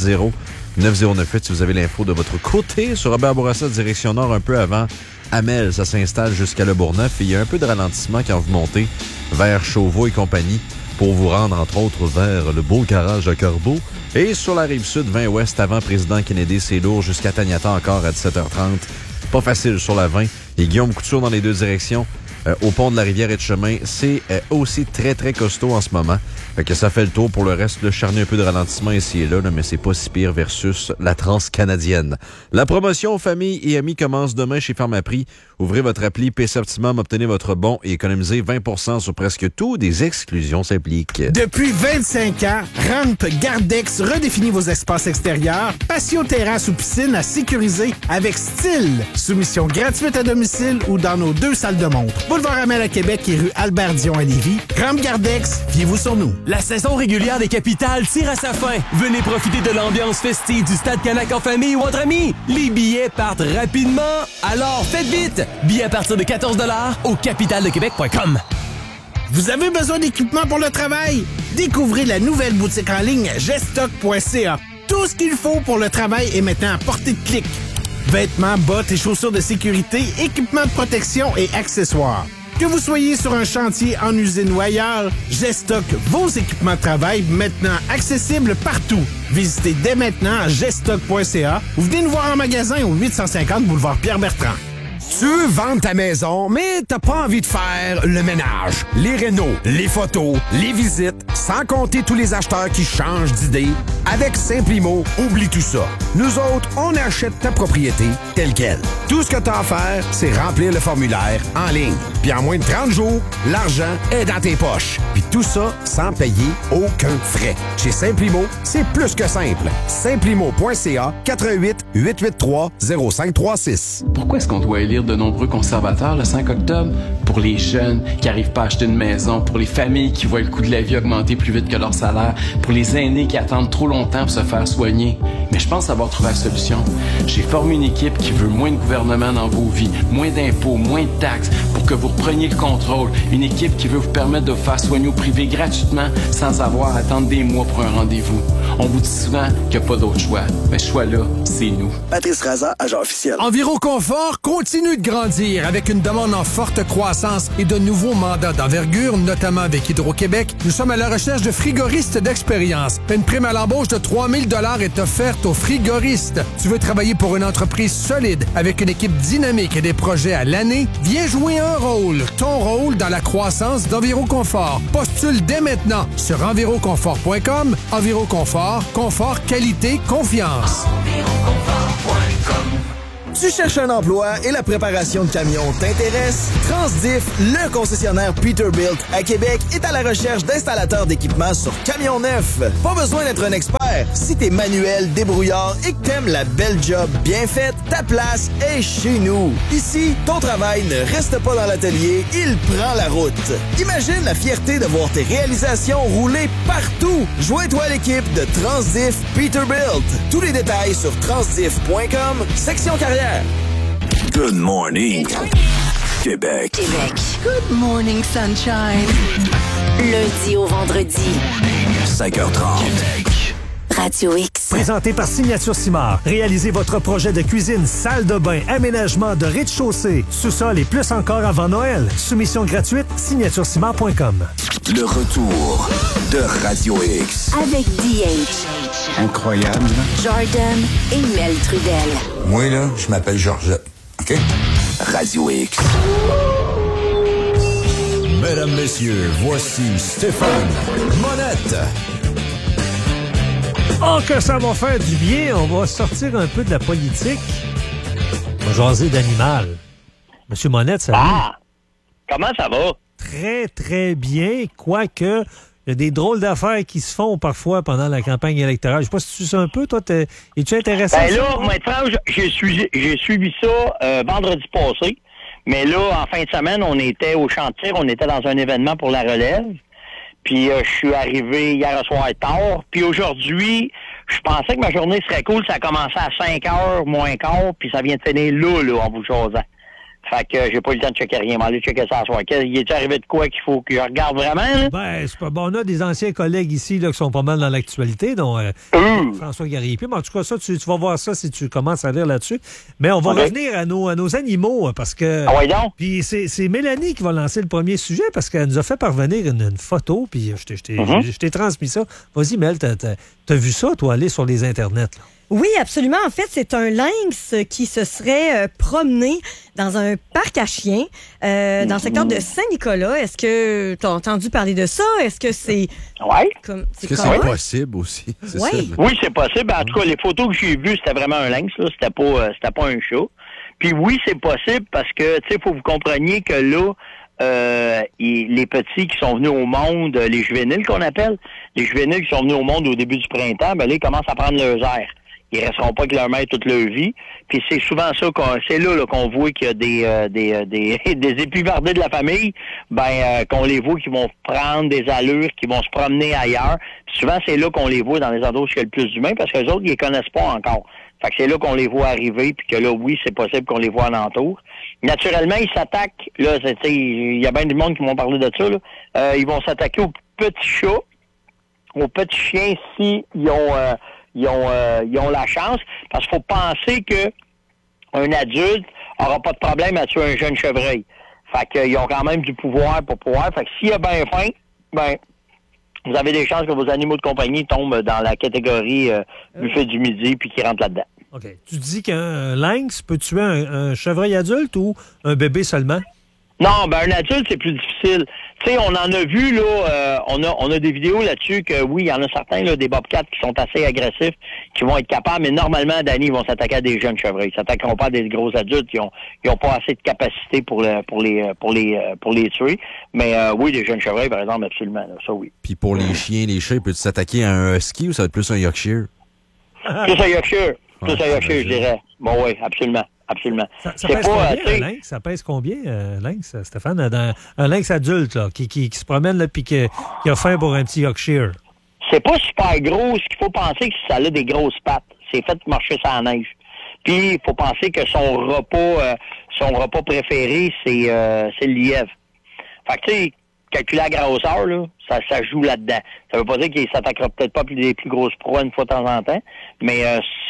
670-9098 si vous avez l'info de votre côté. Sur Robert Bourassa, direction nord, un peu avant Amel, ça s'installe jusqu'à Le Bourgneuf. Et il y a un peu de ralentissement quand vous montez vers Chauveau et compagnie pour vous rendre, entre autres, vers le beau garage à Corbeau. Et sur la Rive-Sud, 20 ouest, avant Président Kennedy, c'est lourd jusqu'à Taniata encore à 17h30. Pas facile sur la 20. Et Guillaume Couture dans les deux directions. Au pont de la Rivière-et-de-Chemin, c'est aussi très, très costaud en ce moment. Fait que ça fait le tour. Pour le reste, le charnier un peu de ralentissement ici et là, mais c'est pas si pire versus la transcanadienne. La promotion aux familles et amis commence demain chez Pharmaprix. Ouvrez votre appli PC Optimum, obtenez votre bon et économisez 20% sur presque tout. Des exclusions s'appliquent. Depuis 25 ans, Ramp Gardex redéfinit vos espaces extérieurs, patio, terrasse ou piscine à sécuriser avec style. Soumission gratuite à domicile ou dans nos 2 salles de montre. Boulevard Amel à Québec et rue Albert-Dion à Lévis. Ramp Gardex, fiez-vous sur nous. La saison régulière des capitales tire à sa fin. Venez profiter de l'ambiance festive du Stade Canac en famille ou entre amis. Les billets partent rapidement, alors faites vite. Billets à partir de 14 $ au capitaledequebec.com. Vous avez besoin d'équipement pour le travail? Découvrez la nouvelle boutique en ligne gestock.ca. Tout ce qu'il faut pour le travail est maintenant à portée de clic. Vêtements, bottes et chaussures de sécurité, équipements de protection et accessoires. Que vous soyez sur un chantier, en usine ou ailleurs, Gestock, vos équipements de travail maintenant accessibles partout. Visitez dès maintenant gestock.ca ou venez nous voir en magasin au 850 boulevard Pierre-Bertrand. Tu veux vendre ta maison, mais t'as pas envie de faire le ménage, les rénos, les photos, les visites, sans compter tous les acheteurs qui changent d'idée. Avec Simplimo, oublie tout ça. Nous autres, on achète ta propriété telle quelle. Tout ce que t'as à faire, c'est remplir le formulaire en ligne. Puis en moins de 30 jours, l'argent est dans tes poches. Puis tout ça sans payer aucun frais. Chez Simplimo, c'est plus que simple. Simplimo.ca 88-883-0536. Pourquoi est-ce qu'on doit élire de nombreux conservateurs le 5 octobre? Pour pour les jeunes qui n'arrivent pas à acheter une maison, pour les familles qui voient le coût de la vie augmenter plus vite que leur salaire, pour les aînés qui attendent trop longtemps pour se faire soigner. Mais je pense avoir trouvé la solution. J'ai formé une équipe qui veut moins de gouvernement dans vos vies, moins d'impôts, moins de taxes, pour que vous repreniez le contrôle. Une équipe qui veut vous permettre de vous faire soigner au privé gratuitement sans avoir à attendre des mois pour un rendez-vous. On vous dit souvent qu'il n'y a pas d'autre choix. Mais ce choix-là, c'est nous. Patrice Raza, agent officiel. Enviroconfort continue de grandir avec une demande en forte croissance et de nouveaux mandats d'envergure, notamment avec Hydro-Québec. Nous sommes à la recherche de frigoristes d'expérience. Une prime à l'embauche de 3 000 $ est offerte aux frigoristes. Tu veux travailler pour une entreprise solide avec une équipe dynamique et des projets à l'année? Viens jouer un rôle. Ton rôle dans la croissance d'Enviroconfort. Postule dès maintenant sur enviroconfort.com. Enviroconfort, confort, qualité, confiance. Tu cherches un emploi et la préparation de camions t'intéresse? Transdiff, le concessionnaire Peterbilt à Québec, est à la recherche d'installateurs d'équipements sur camions neufs. Pas besoin d'être un expert. Si t'es manuel, débrouillard et que t'aimes la belle job bien faite, ta place est chez nous. Ici, ton travail ne reste pas dans l'atelier, il prend la route. Imagine la fierté de voir tes réalisations rouler partout. Joins-toi à l'équipe de Transdiff Peterbilt. Tous les détails sur transdiff.com, section carrière. Good morning, Québec. Good morning, sunshine. Lundi au vendredi. 5h30. Radio X. Présenté par Signature Simard. Réalisez votre projet de cuisine, salle de bain, aménagement de rez-de-chaussée, sous-sol et plus encore avant Noël. Soumission gratuite, signaturesimard.com. Le retour de Radio X. Avec DH. Incroyable. Jordan et Mel Trudel. Moi, là, je m'appelle Georgette. OK? Radio X. Mesdames, messieurs, voici Stéphane Monette. Oh, que ça va faire du bien! On va sortir un peu de la politique. On va jaser d'animal. Monsieur Monette, salut. Ah! Comment ça va? Très, très bien. Quoique, il y a des drôles d'affaires qui se font parfois pendant la campagne électorale. Je sais pas si tu sais un peu, toi, es-tu intéressé? Ben là, pour être franc, j'ai suivi ça vendredi passé. Mais là, en fin de semaine, on était au Chantier, on était dans un événement pour la relève. Puis je suis arrivé hier soir tard. Puis aujourd'hui, je pensais que ma journée serait cool. Ça a commencé à 5h moins quart, puis ça vient de finir là, en vous jasant. Fait que j'ai pas eu le temps de checker rien. M'aller checker ça ce soir. Il est arrivé de quoi qu'il faut que je regarde vraiment? Là? Ben, c'est pas bon. On a des anciens collègues ici là, qui sont pas mal dans l'actualité, dont François Garriépier. Mais en tout cas, ça, tu vas voir ça si tu commences à lire là-dessus. Mais on va revenir à nos animaux, parce que... Ah oui, donc? Puis c'est Mélanie qui va lancer le premier sujet, parce qu'elle nous a fait parvenir une photo, puis je t'ai transmis ça. Vas-y, Mel, t'as vu ça, toi, aller sur les internets, là? Oui, absolument. En fait, c'est un lynx qui se serait promené dans un parc à chiens dans le secteur de Saint-Nicolas. Est-ce que tu as entendu parler de ça? Est-ce que c'est... Oui. Est-ce que c'est possible aussi? Oui, c'est possible. En tout cas, les photos que j'ai vues, c'était vraiment un lynx. Là. C'était pas un chat. Puis oui, c'est possible parce que, tu sais, il faut que vous compreniez que là, les petits qui sont venus au monde, les juvéniles qu'on appelle, les juvéniles qui sont venus au monde au début du printemps, ben là, ils commencent à prendre leurs airs. Ils resteront pas avec leur mère toute leur vie. Puis c'est souvent ça c'est là qu'on voit qu'il y a des épivardés de la famille, qu'on les voit qui vont prendre des allures, qui vont se promener ailleurs. Puis souvent, c'est là qu'on les voit dans les endroits où il y a le plus d'humains, parce que les autres, ils les connaissent pas encore. Fait que c'est là qu'on les voit arriver, puis que là, oui, c'est possible qu'on les voit alentour. Naturellement, ils s'attaquent. Là, il y a bien du monde qui m'ont parlé de ça. Là. Ils vont s'attaquer aux petits chats, aux petits chiens si ils ont la chance, parce qu'il faut penser que un adulte aura pas de problème à tuer un jeune chevreuil. Fait qu'ils ont quand même du pouvoir pour pouvoir. Fait que s'il y a bien faim, vous avez des chances que vos animaux de compagnie tombent dans la catégorie buffet du midi puis qu'ils rentrent là-dedans. OK. Tu dis qu'un lynx peut tuer un chevreuil adulte ou un bébé seulement? Non, un adulte, c'est plus difficile. Tu sais, on en a vu, là, on a des vidéos là-dessus que, oui, il y en a certains, là, des bobcats qui sont assez agressifs, qui vont être capables, mais normalement, Danny, ils vont s'attaquer à des jeunes chevreuils. Ils s'attaqueront pas à des gros adultes qui ont pas assez de capacité pour les tuer. Mais, oui, des jeunes chevreuils, par exemple, absolument, là, ça, oui. Puis pour les chiens, les chats, ils peuvent s'attaquer à un husky ou ça va être plus un Yorkshire? Plus un Yorkshire. Plus un Yorkshire, je dirais. Bon, oui, absolument. Ça pèse combien, un lynx? Ça pèse combien, lynx, Stéphane? Un lynx adulte, là, qui se promène, là, puis qui a faim pour un petit Yorkshire. C'est pas super gros. Ce qu'il faut penser, que ça a des grosses pattes. C'est fait pour marcher sur la neige. Puis, il faut penser que son repas préféré, c'est le lièvre. Fait que, tu sais, calculer la grosseur, là, ça joue là-dedans. Ça veut pas dire qu'il s'attaquera peut-être pas les plus grosses proies une fois de temps en temps, mais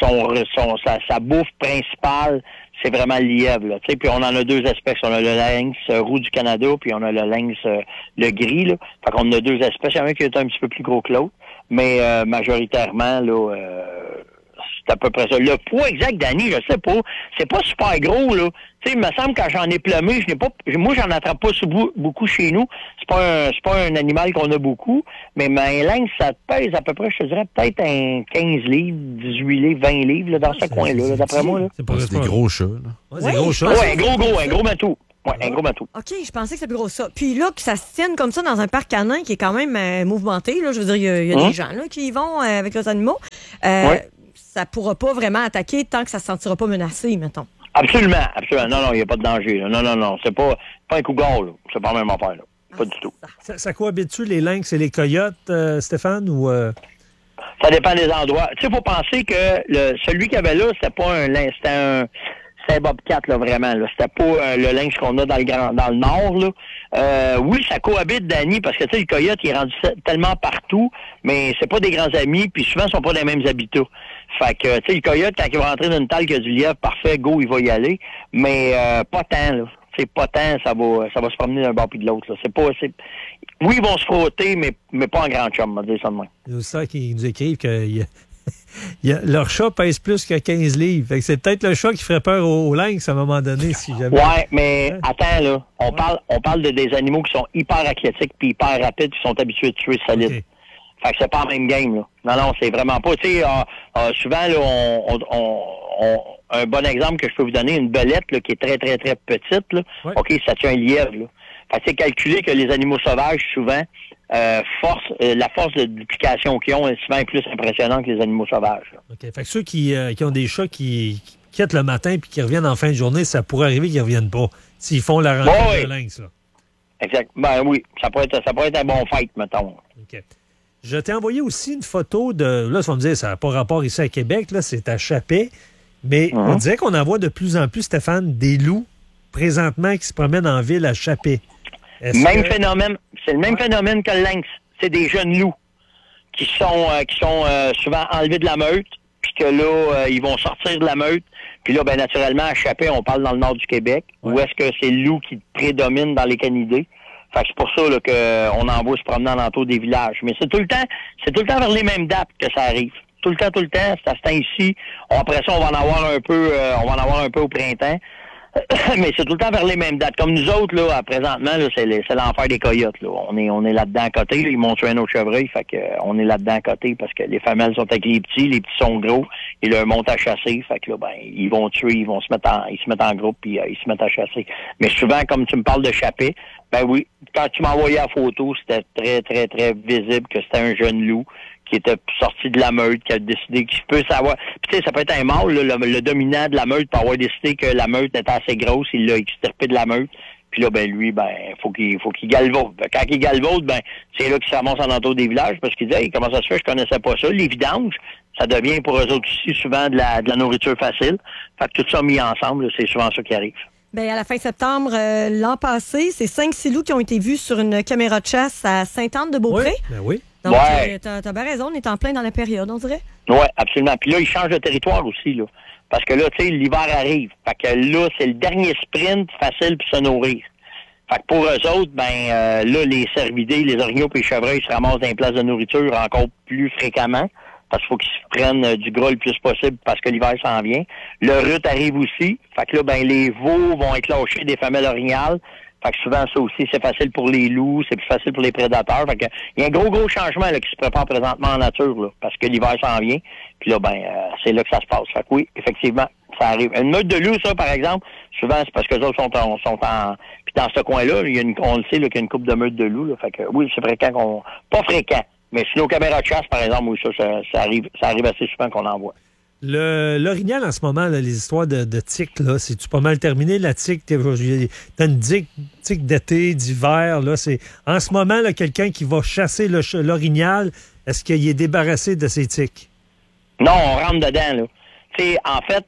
sa bouffe principale, c'est vraiment le lièvre, là. Tu sais, puis on en a deux espèces. On a le lynx roux du Canada, puis on a le lynx le gris, là. Fait qu'on a deux espèces. Il y en a un qui est un petit peu plus gros que l'autre, mais majoritairement, là, c'est à peu près ça. Le poids exact, Danny, je sais pas. C'est pas super gros, là. Tu sais, il me semble que quand j'en ai plumé, moi, j'en attrape pas beaucoup chez nous. C'est pas un animal qu'on a beaucoup. Mais un lynx, ça pèse à peu près, je te dirais, peut-être un 15 livres, 18 livres, 20 livres, là, dans ce coin-là, d'après moi, là. C'est des gros chats, là. Ouais, c'est des gros chats. Ouais, un gros matou. Ouais, un gros matou. OK, je pensais que c'était plus gros ça. Puis là, que ça se tienne comme ça dans un parc canin qui est quand même mouvementé, là. Je veux dire, il y a des gens, là, qui y vont avec leurs animaux. Ça pourra pas vraiment attaquer tant que ça se sentira pas menacé, mettons. Absolument. Non, il n'y a pas de danger. Là. Non. C'est pas un cougar, là. C'est pas la même affaire, là. Pas du tout. Ça cohabite-tu les lynx et les coyotes, Stéphane, ou... Ça dépend des endroits. Tu sais, il faut penser que celui qu'il y avait là, c'était pas un lynx, c'était un bobcat, là, vraiment. Là. C'était pas le lynx qu'on a dans le nord, là. Oui, ça cohabite, Danny, parce que, tu sais, le coyote, il est rendu tellement partout, mais c'est pas des grands amis, puis souvent, ils sont pas dans les mêmes habitats. Fait que, tu sais, le coyote, quand il va rentrer dans une talle qui a du lièvre, parfait, go, il va y aller. Mais pas tant, là. C'est pas tant, ça va se promener d'un bord puis de l'autre, là. Oui, ils vont se frotter, mais pas en grand chum, on va dire ça de même. Il y a ça qui nous écrivent que leur chat pèse plus que 15 livres. Fait que c'est peut-être le chat qui ferait peur au lynx à un moment donné, si jamais. Ouais, mais attends, là. On parle de des animaux qui sont hyper athlétiques puis hyper rapides, qui sont habitués de tuer solide. Okay. Fait que c'est pas le même game, là. Non, c'est vraiment pas. Tu sais, souvent, là, un bon exemple que je peux vous donner, une belette, là, qui est très, très, très petite, là. Ouais. OK, ça tue un lièvre, là. Fait que c'est calculé que les animaux sauvages, souvent, la force de duplication qu'ils ont est souvent plus impressionnante que les animaux sauvages, là. OK. Fait que ceux qui ont des chats qui quittent le matin puis qui reviennent en fin de journée, ça pourrait arriver qu'ils reviennent pas. S'ils font la rencontre de lynx, là. Exact. Ben oui. Ça pourrait être un bon fight, mettons. OK. Je t'ai envoyé aussi une photo de... Là, ça va me dire, ça n'a pas rapport ici à Québec, là, c'est à Chappé. Mais on dirait qu'on en voit de plus en plus, Stéphane, des loups présentement qui se promènent en ville à Chappé. Phénomène. C'est le même phénomène que le lynx. C'est des jeunes loups qui sont souvent enlevés de la meute, puis que là, ils vont sortir de la meute. Puis là, ben naturellement, à Chappé, on parle dans le nord du Québec, où est-ce que c'est le loup qui prédomine dans les canidés. Fait que c'est pour ça là, qu'on en voit se promener en entour des villages. Mais c'est tout le temps vers les mêmes dates que ça arrive. Tout le temps, c'est à ce temps-ci. Après ça, on va en avoir un peu au printemps. Mais c'est tout le temps vers les mêmes dates. Comme nous autres, là, présentement, là, c'est l'enfer des coyotes, là. On est là-dedans à côté, là. Ils m'ont tué un autre chevreuil, fait que on est là-dedans à côté parce que les femelles sont avec les petits sont gros, ils leur montent à chasser, fait que là, ben, ils vont tuer, ils se mettent en groupe, puis ils se mettent à chasser. Mais souvent, comme tu me parles de Chappé, ben oui, quand tu m'envoyais la photo, c'était très, très, très visible que c'était un jeune loup qui était sorti de la meute, qui a décidé qu'il peut savoir. Puis tu sais, ça peut être un mâle, là, le dominant de la meute peut avoir décidé que la meute était assez grosse, il l'a extirpé de la meute. Puis là, ben lui, ben faut qu'il galvaude. Quand il galvaude, ben c'est là qu'il se ramasse en entour des villages parce qu'il dit hey, comment ça se fait, je connaissais pas ça. Les vidanges, ça devient pour eux autres aussi souvent de la nourriture facile. Fait que tout ça mis ensemble, là, c'est souvent ça qui arrive. Bien, à la fin septembre, l'an passé, c'est 5-6 loups qui ont été vus sur une caméra de chasse à Sainte-Anne-de-Beaupré. Oui, ben oui. Donc, t'as bien raison, on est en plein dans la période, on dirait. Oui, absolument. Puis là, ils changent de territoire aussi, là. Parce que là, tu sais, l'hiver arrive. Fait que là, c'est le dernier sprint facile pour se nourrir. Fait que pour eux autres, ben là, les cervidés, les orignaux et les chevreuils se ramassent dans les places de nourriture encore plus fréquemment. Parce qu'il faut qu'ils se prennent du gras le plus possible parce que l'hiver s'en vient. Le rut arrive aussi. Fait que là, ben les veaux vont être lâchés des femelles orignales. Fait que souvent, ça aussi, c'est facile pour les loups, c'est plus facile pour les prédateurs. Fait que il y a un gros changement là, qui se prépare présentement en nature, là, parce que l'hiver s'en vient. Puis là, ben, c'est là que ça se passe. Fait que oui, effectivement, ça arrive. Une meute de loups, ça, par exemple, souvent, c'est parce que les autres sont en puis dans ce coin-là, on le sait là, qu'il y a une couple de meutes de loups. Là, fait que oui, c'est pas fréquent. Mais sur nos caméras de chasse, par exemple, oui, ça arrive assez souvent qu'on en voit. L'orignal, en ce moment, là, les histoires de tiques, là, c'est-tu pas mal terminé, la tique? T'as une tique d'été, d'hiver, là, c'est... En ce moment, là, quelqu'un qui va chasser l'orignal, est-ce qu'il est débarrassé de ses tiques? Non, on rentre dedans, là. Tu sais, en fait,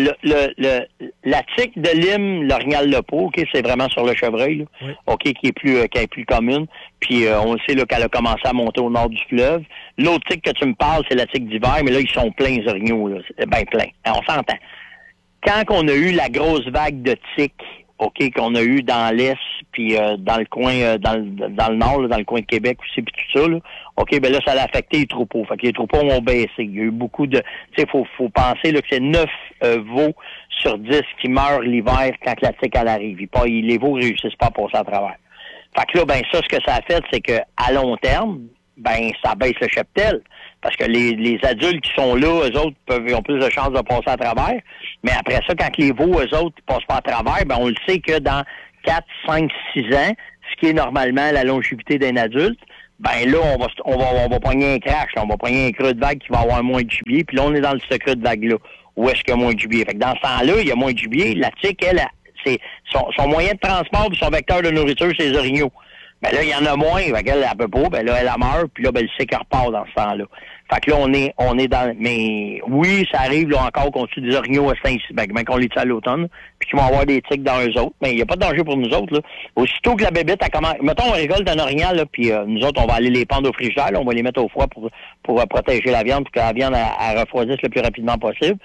la tique de Lyme, l'orignal lepeau, OK, c'est vraiment sur le chevreuil, là, oui. OK, qui est plus commune. Puis on sait là, qu'elle a commencé à monter au nord du fleuve. L'autre tique que tu me parles, c'est la tique d'hiver, mais là, ils sont pleins, les orignaux, là. Ben plein. On s'entend. Quand on a eu la grosse vague de tiques, OK, qu'on a eu dans l'Est, puis dans le coin, dans le nord, là, dans le coin de Québec aussi, puis tout ça, là, OK, ben là, ça a affecté les troupeaux. Fait que les troupeaux ont baissé. Il y a eu beaucoup de... Tu sais, faut penser là, que c'est 9 veaux sur 10 qui meurent l'hiver quand la tique, elle arrive. Les veaux réussissent pas à passer à travers. Fait que là, ben ça, ce que ça a fait, c'est que à long terme, ben ça baisse le cheptel. Parce que les adultes qui sont là, eux autres, ont plus de chances de passer à travers. Mais après ça, quand les veaux, eux autres, passent pas à travers, ben on le sait que dans 4, 5, 6 ans, ce qui est normalement la longévité d'un adulte, ben là, on va pogner un crash, là, on va pogner un creux de vague qui va avoir moins de gibier, puis là, on est dans ce creux de vague-là. Où est-ce qu'il y a moins de gibier? Fait que dans ce temps-là, il y a moins de gibier. La tique, elle, c'est son moyen de transport, son vecteur de nourriture, c'est les orignaux. Ben là, il y en a moins, fait qu'elle, elle peut pas, ben là, elle meurt, puis là, ben, le cycle repart dans ce temps-là. Fait que là, on est dans... Mais oui, ça arrive, là, encore qu'on tue des orignaux à ben qu'on les tue à l'automne, puis qu'ils vont avoir des tiques dans eux autres. Mais il n'y a pas de danger pour nous autres, là. Aussitôt que la bébête, elle commence... Mettons, on récolte un orignal, là, puis nous autres, on va aller les pendre au frigidaire, là, on va les mettre au froid pour protéger la viande, pour que la viande, elle refroidisse le plus rapidement possible.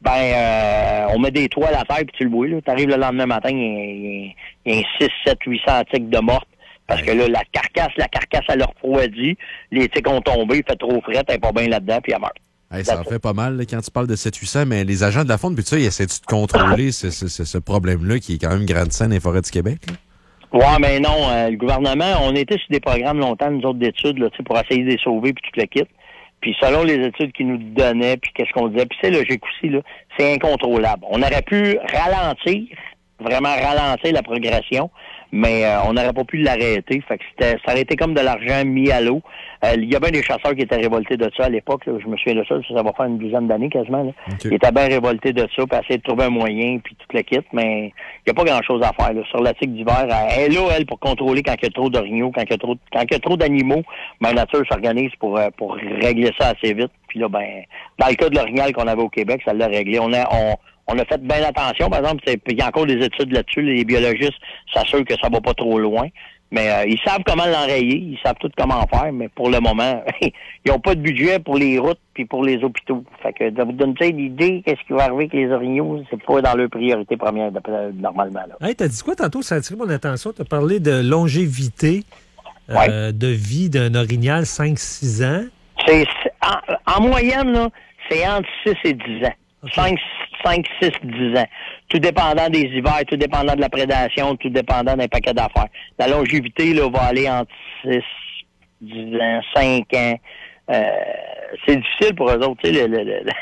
Ben, on met des toiles à terre, puis tu le bouilles, là. T'arrives le lendemain matin, il y a un 6, 7, 800 tiques de mortes. Parce que là, la carcasse, elle a refroidi, les tiques ont tombé, il fait trop frais, elle n'est pas bien là-dedans, puis elle meurt. Hey, ça en fait pas mal là, quand tu parles de 700-800, mais les agents de la faune, puis ça, ils essaient-tu de contrôler ce problème-là qui est quand même grandissant dans les forêts du Québec? Là? Ouais, mais non, le gouvernement, on était sur des programmes longtemps, nous autres, d'études, là, pour essayer de les sauver, puis tout le kit. Puis selon les études qu'ils nous donnaient, puis qu'est-ce qu'on disait, puis c'est logique aussi, là, c'est incontrôlable. On aurait pu vraiment ralentir la progression, mais on n'aurait pas pu l'arrêter. Fait que ça aurait été comme de l'argent mis à l'eau. Il y a bien des chasseurs qui étaient révoltés de ça à l'époque. Là, je me souviens de ça va faire une douzaine d'années quasiment. Là. Okay. Ils étaient bien révoltés de ça, puis essayer de trouver un moyen, puis tout le kit, mais il n'y a pas grand-chose à faire. Là. Sur la tique d'hiver, elle est là, elle, pour contrôler quand il y a trop d'orignaux, quand il y a trop d'animaux, ben, la nature s'organise pour régler ça assez vite. Puis là, ben, dans le cas de l'orignal qu'on avait au Québec, ça l'a réglé. On a fait bien attention, par exemple, il y a encore des études là-dessus, les biologistes s'assurent que ça va pas trop loin, mais ils savent comment l'enrayer, ils savent tout comment faire, mais pour le moment, ils n'ont pas de budget pour les routes puis pour les hôpitaux. Fait que de vous donner l'idée, qu'est-ce qui va arriver avec les orignaux, c'est pas dans leur priorité première normalement. Là. Hey, t'as dit quoi tantôt, ça a attiré mon attention, t'as parlé de longévité de vie d'un orignal 5-6 ans. C'est en moyenne, là, c'est entre 6 et 10 ans. Okay. 5, 6, 10 ans. Tout dépendant des hivers, tout dépendant de la prédation, tout dépendant d'un paquet d'affaires. La longévité là, va aller entre 6, 10 ans, 5 ans. C'est difficile pour eux autres. Tu sais,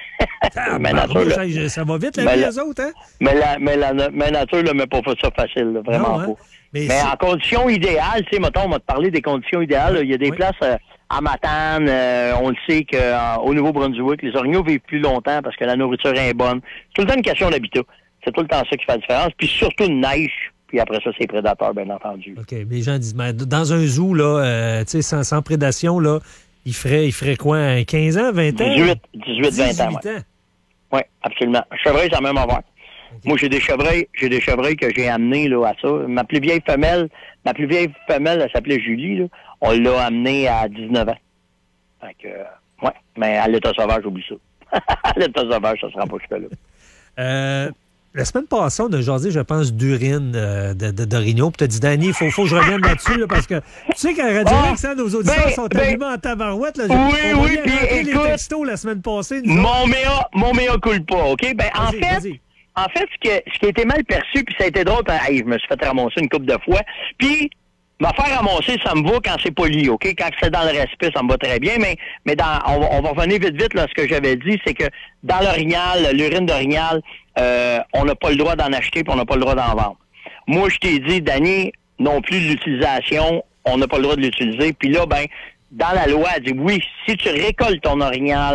ça va vite, la vie, eux autres, hein? Mais la nature ne met pas ça facile, là, vraiment pas. Mais en conditions idéales, tu sais, mettons, on va te parler des conditions idéales. Il y a des places à Matane, on le sait qu'au Nouveau-Brunswick, les orignaux vivent plus longtemps parce que la nourriture est bonne. C'est tout le temps une question d'habitat. C'est tout le temps ça qui fait la différence. Puis surtout une neige. Puis après ça, c'est les prédateurs, bien entendu. OK. Mais les gens disent, mais dans un zoo, là, tu sais, sans prédation, là, il ferait quoi, 15 ans, 20 ans? 18, 20 ans. Oui, absolument. Chevreuil, c'est la même affaire. Okay. Moi, j'ai des chevreuils que j'ai amenés là, à ça. Ma plus vieille femelle, elle s'appelait Julie, là. On l'a amenée à 19 ans. Fait que, ouais, mais à l'état sauvage, j'oublie ça. À l'état sauvage, ça ne sera pas jusque-là. La semaine passée, on a jasé, je pense, d'urine d'orignaux. Puis tu as dit, Danny, il faut que je revienne là-dessus, là, parce que tu sais qu'à Radio-X, nos auditeurs sont allumés en tabarouette. Là, oui, puis écoute, les textos la semaine passée. Mon méa coule pas, OK? Ben, en fait, ce qui a été mal perçu, puis ça a été drôle, je me suis fait ramasser une couple de fois, puis me faire ramasser, ça me va quand c'est poli, OK? Quand c'est dans le respect, ça me va très bien, mais on va revenir vite, là, ce que j'avais dit, c'est que dans l'orignal, l'urine d'orignal, on n'a pas le droit d'en acheter, puis on n'a pas le droit d'en vendre. Moi, je t'ai dit, Danny, non plus de l'utilisation, on n'a pas le droit de l'utiliser, puis là, ben, dans la loi, elle dit, oui, si tu récoltes ton orignal,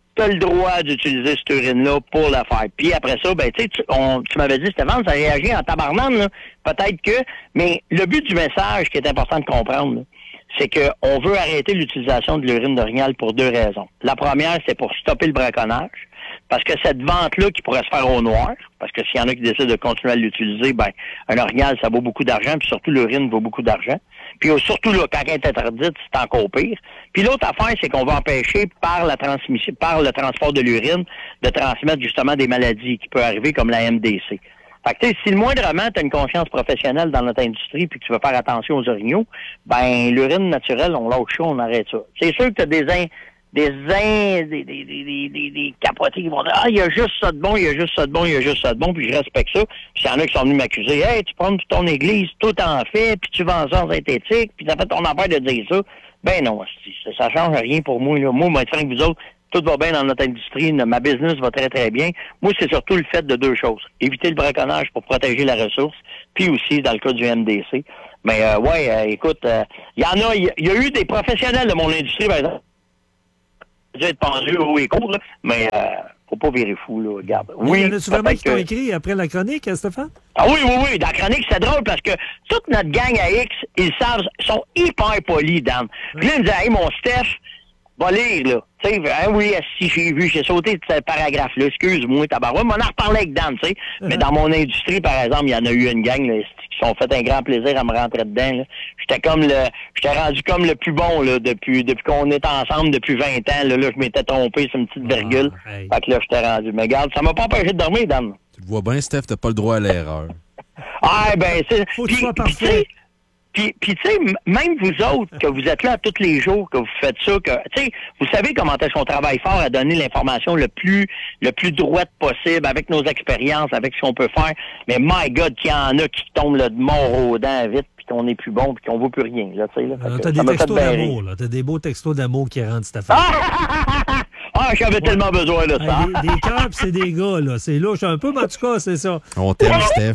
tu as le droit d'utiliser cette urine-là pour le faire. Puis après ça, ben tu m'avais dit, Stéphane, ça réagit en tabarnane, là. Peut-être que... Mais le but du message qui est important de comprendre, là, c'est qu'on veut arrêter l'utilisation de l'urine d'orignal pour 2 raisons. La première, c'est pour stopper le braconnage, parce que cette vente-là qui pourrait se faire au noir, parce que s'il y en a qui décident de continuer à l'utiliser, ben un orignal, ça vaut beaucoup d'argent, puis surtout l'urine vaut beaucoup d'argent. Puis surtout là, quand elle est interdite, c'est encore pire. Puis l'autre affaire, c'est qu'on va empêcher par la transmission, par le transport de l'urine, de transmettre justement des maladies qui peuvent arriver comme la MDC. Fait que, tu sais, si le moindrement tu as une conscience professionnelle dans notre industrie puis que tu veux faire attention aux orignaux, ben l'urine naturelle, on lâche ça, on arrête ça. C'est sûr que tu as des capotés qui vont dire « Ah, il y a juste ça de bon, il y a juste ça de bon, il y a juste ça de bon », puis je respecte ça. Puis il y en a qui sont venus m'accuser « Hey, tu prends ton église, tout en fait, puis tu vends ça en synthétique, puis ça fait ton affaire de dire ça. » Ben non, ça change rien pour moi. Là. Moi, je que vous autres, tout va bien dans notre industrie, ma business va très, très bien. Moi, c'est surtout le fait de 2 choses. Éviter le braconnage pour protéger la ressource, puis aussi, dans le cas du MDC. Mais écoute, il y en a, il y a eu des professionnels de mon industrie, par exemple, dû être pendu haut et court, là, mais faut pas virer fou, là, regarde. Oui, y en a-tu vraiment qui t'ont écrit après la chronique, Stéphane? Ah oui. Dans la chronique, c'est drôle parce que toute notre gang à X, ils savent, sont hyper polis, Dan. Puis là, ils me disaient, hey, mon Steph, va lire, là. Tu sais, oui, si j'ai sauté de ce paragraphe-là, excuse-moi, tabarouette, mais on en reparlait avec Dan, tu sais. Mais dans mon industrie, par exemple, il y en a eu une gang, là, qui sont fait un grand plaisir à me rentrer dedans, là. J'étais rendu comme le plus bon, là, depuis qu'on est ensemble depuis 20 ans, là, je m'étais trompé sur une petite virgule. Hey. Fait que là, j'étais rendu. Mais regarde, ça m'a pas empêché de dormir, Dan. Tu le vois bien, Steph, t'as pas le droit à l'erreur. Ah, ben, c'est... Faut que tu sois parfait. Puis tu sais, même vous autres, que vous êtes là tous les jours, que vous faites ça, que tu sais, vous savez comment est-ce qu'on travaille fort à donner l'information le plus droite possible, avec nos expériences, avec ce qu'on peut faire. Mais my God, qu'il y en a qui tombent là, de mort aux dents vite, puis qu'on n'est plus bon, puis qu'on vaut plus rien. Là, tu sais, là. T'as des textos d'amour, là. T'as des beaux textos d'amour qui rendent cette affaire. Ah, j'avais tellement besoin de ça. Des cœurs, c'est des gars, là. C'est louche un peu, mais en tout cas, c'est ça. On t'aime, Steph.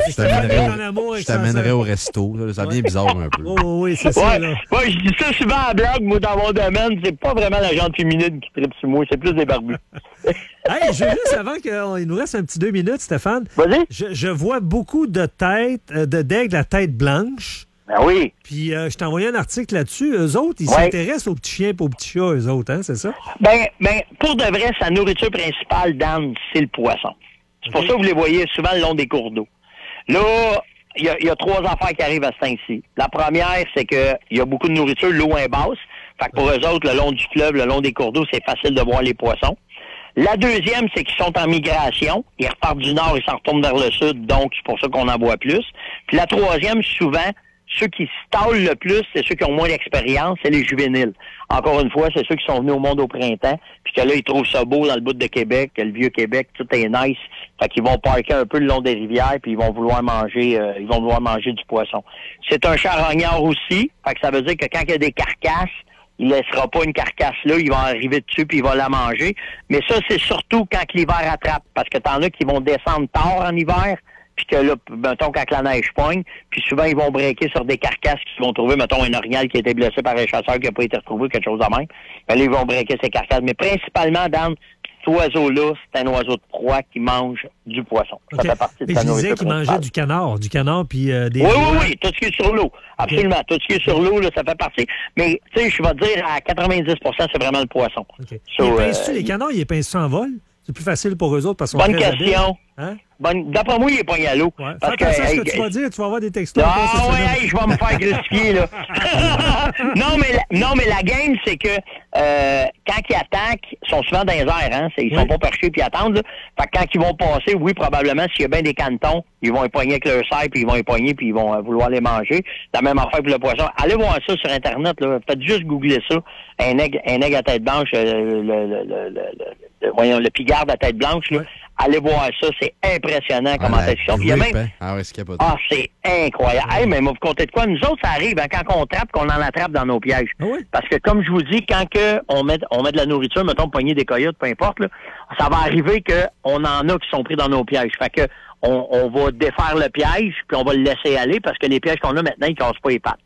Je t'amènerai au resto. Là. Ça devient bizarre un peu. Oh, oui, c'est ça. Là. Ouais, je dis ça souvent à blague. Moi, dans mon domaine, c'est pas vraiment la gente féminine qui tripe sur moi. C'est plus des barbus. Hey, juste avant qu'il nous reste un petit 2 minutes, Stéphane. Vas-y. Je vois beaucoup de têtes, d'aigles à tête blanche. Ben oui. Puis, je t'ai envoyé un article là-dessus. Eux autres, ils s'intéressent aux petits chiens et aux petits chats, eux autres, hein, c'est ça? Ben, pour de vrai, sa nourriture principale, Dan, c'est le poisson. C'est pour ça que vous les voyez souvent le long des cours d'eau. Là, il y a 3 affaires qui arrivent à ce temps-ci. La première, c'est que il y a beaucoup de nourriture, l'eau est basse. Fait que pour eux autres, le long du fleuve, le long des cours d'eau, c'est facile de voir les poissons. La deuxième, c'est qu'ils sont en migration. Ils repartent du nord, ils s'en retournent vers le sud, donc c'est pour ça qu'on en voit plus. Puis la troisième, souvent, ceux qui stallent le plus, c'est ceux qui ont moins d'expérience, c'est les juvéniles. Encore une fois, c'est ceux qui sont venus au monde au printemps, puis que là, ils trouvent ça beau dans le bout de Québec, que le vieux Québec, tout est nice. Fait qu'ils vont parker un peu le long des rivières, puis ils vont vouloir manger du poisson. C'est un charognard aussi, fait que ça veut dire que quand il y a des carcasses, il laissera pas une carcasse là, il va arriver dessus puis il va la manger. Mais ça, c'est surtout quand l'hiver attrape, parce que t'en as qui vont descendre tard en hiver, puis que là, mettons, quand la neige pogne, puis souvent, ils vont breaker sur des carcasses qu'ils vont trouver, mettons, un orignal qui a été blessé par un chasseur qui n'a pas été retrouvé, quelque chose de même. Ben là, ils vont breaker ces carcasses. Mais principalement, dans cet oiseau-là, c'est un oiseau de proie qui mange du poisson. Okay. Ça fait partie de sa nourriture. Je disais qu'il mangeait du canard puis des... Oui, tout ce qui est sur l'eau. Absolument. Okay. Tout ce qui est sur l'eau, là, ça fait partie. Mais, tu sais, je vais te dire, à 90%, c'est vraiment le poisson. Okay. So, les canards, ils pince en vol? C'est plus facile pour eux autres parce qu'on bonne question. Hein? D'après moi, il est poigné à l'eau. Ouais. Parce que ce que tu vas dire, tu vas avoir des textos. Ah ouais, je vais me faire crucifier, là. non, mais la game, c'est que quand ils attaquent, ils sont souvent dans les airs, hein. Ils sont pas perchés puis attendent, là. Fait que quand ils vont passer, oui, probablement, s'il y a bien des canetons, ils vont les poigner avec leur serre, puis ils vont les poigner, puis ils vont vouloir les manger. La même affaire pour le poisson. Allez voir ça sur Internet, là. Faites juste googler ça. Un aigle à tête blanche, le pigarde à tête blanche, là. Allez voir ça, c'est impressionnant comment est-ce qu'ils sont. C'est incroyable. Hey, mais vous comptez de quoi? Nous autres, ça arrive hein, quand on trappe, qu'on en attrape dans nos pièges. Parce que comme je vous dis, quand on met de la nourriture, mettons, poigner des coyotes, peu importe, là, ça va arriver qu'on en a qui sont pris dans nos pièges. Fait que on va défaire le piège, puis on va le laisser aller, parce que les pièges qu'on a maintenant, ils cassent pas les pattes.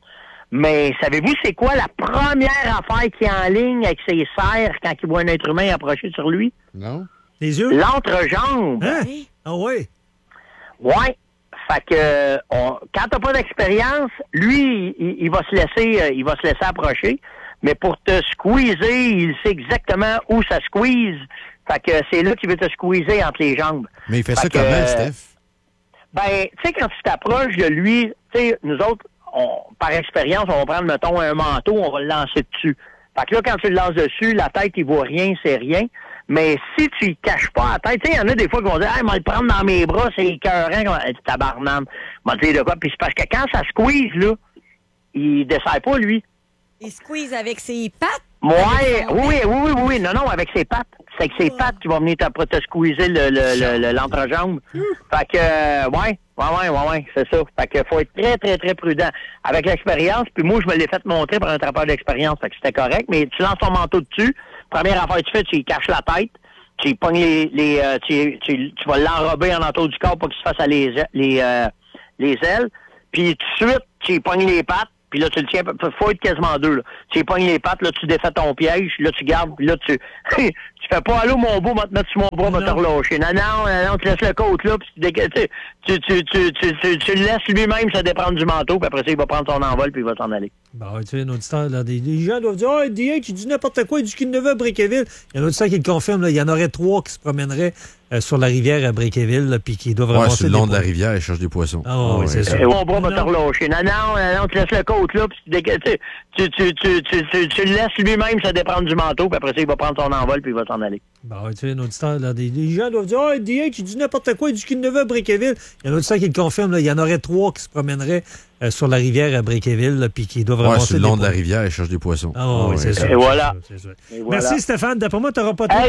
Mais savez-vous, c'est quoi la première affaire qui est en ligne avec ses serres quand il voit un être humain approcher sur lui? Non. Les yeux? L'entrejambe. Hein? Ah oui? Ouais. Fait que quand t'as pas d'expérience, lui, il va se laisser approcher. Mais pour te squeezer, il sait exactement où ça squeeze. Fait que c'est là qu'il veut te squeezer entre les jambes. Mais il fait ça comment, Steph? Ben, tu sais, quand tu t'approches de lui, tu sais, nous autres, par expérience, on va prendre, mettons, un manteau, on va le lancer dessus. Fait que là, quand tu le lances dessus, la tête, il voit rien, c'est rien. Mais si tu y caches pas la tête, tu sais, il y en a des fois qui vont dire, hey, moi, le prendre dans mes bras, c'est écœurant, tabarnane. Moi, tu sais de quoi? Puis c'est parce que quand ça squeeze, là, il desserre pas, lui. Il squeeze avec ses pattes? Ouais, oui. Non, avec ses pattes. C'est avec ses pattes qui vont venir te squeezer l'entrejambe. Fait que, ouais, c'est ça. Fait que faut être très, très, très prudent. Avec l'expérience, puis moi, je me l'ai fait montrer par un trappeur d'expérience, fait que c'était correct, mais tu lances ton manteau dessus, première affaire que tu fais, tu y caches la tête, tu y pognes tu vas l'enrober en entour du corps pour qu'il se fasse les ailes, puis tout de suite, tu y pognes les pattes, puis là, tu le tiens, faut être quasiment deux, là. Tu y pognes les pattes, là, tu défais ton piège, là, tu gardes, puis là, tu fais pas, allô, mon beau, va te mettre sur mon bras, va te relâcher. Non, tu laisses le côte, là, puis tu le laisses lui-même se déprendre du manteau, puis après ça, il va prendre son envol, puis il va s'en aller. Bon, tu sais, un auditeur, là, des gens doivent dire, ah, DH, tu dis n'importe quoi, il dit qu'il ne veut à Bréqueville. Il y a un auditeur qui le confirme, là, il y en aurait 3 qui se promèneraient sur la rivière à Bréqueville, puis qui doivent ramasser sur le long de la rivière, ils cherchent des poissons. Ah oui, c'est ça. Mon bras va te relâcher. Non, tu laisses le côte, là, puis tu le laisses lui-même se déprendre du manteau, puis après ça, il va prendre son envol, puis il va s'en aller. Bon, tu sais, un auditeur, là, des gens doivent dire, ah, DH, tu dis n'importe quoi, il dit qu'il ne veut à Bréqueville. Il y a un auditeur qui le confirme, là, il y en aurait 3 qui se promèneraient sur la rivière à Bréqueville, puis qui doivent ramasser sur le long de la rivière, ils cherchent des poissons. Ah oui, c'est ça. Et voilà. Merci, Stéphane. D'après moi, tu n'auras pas trop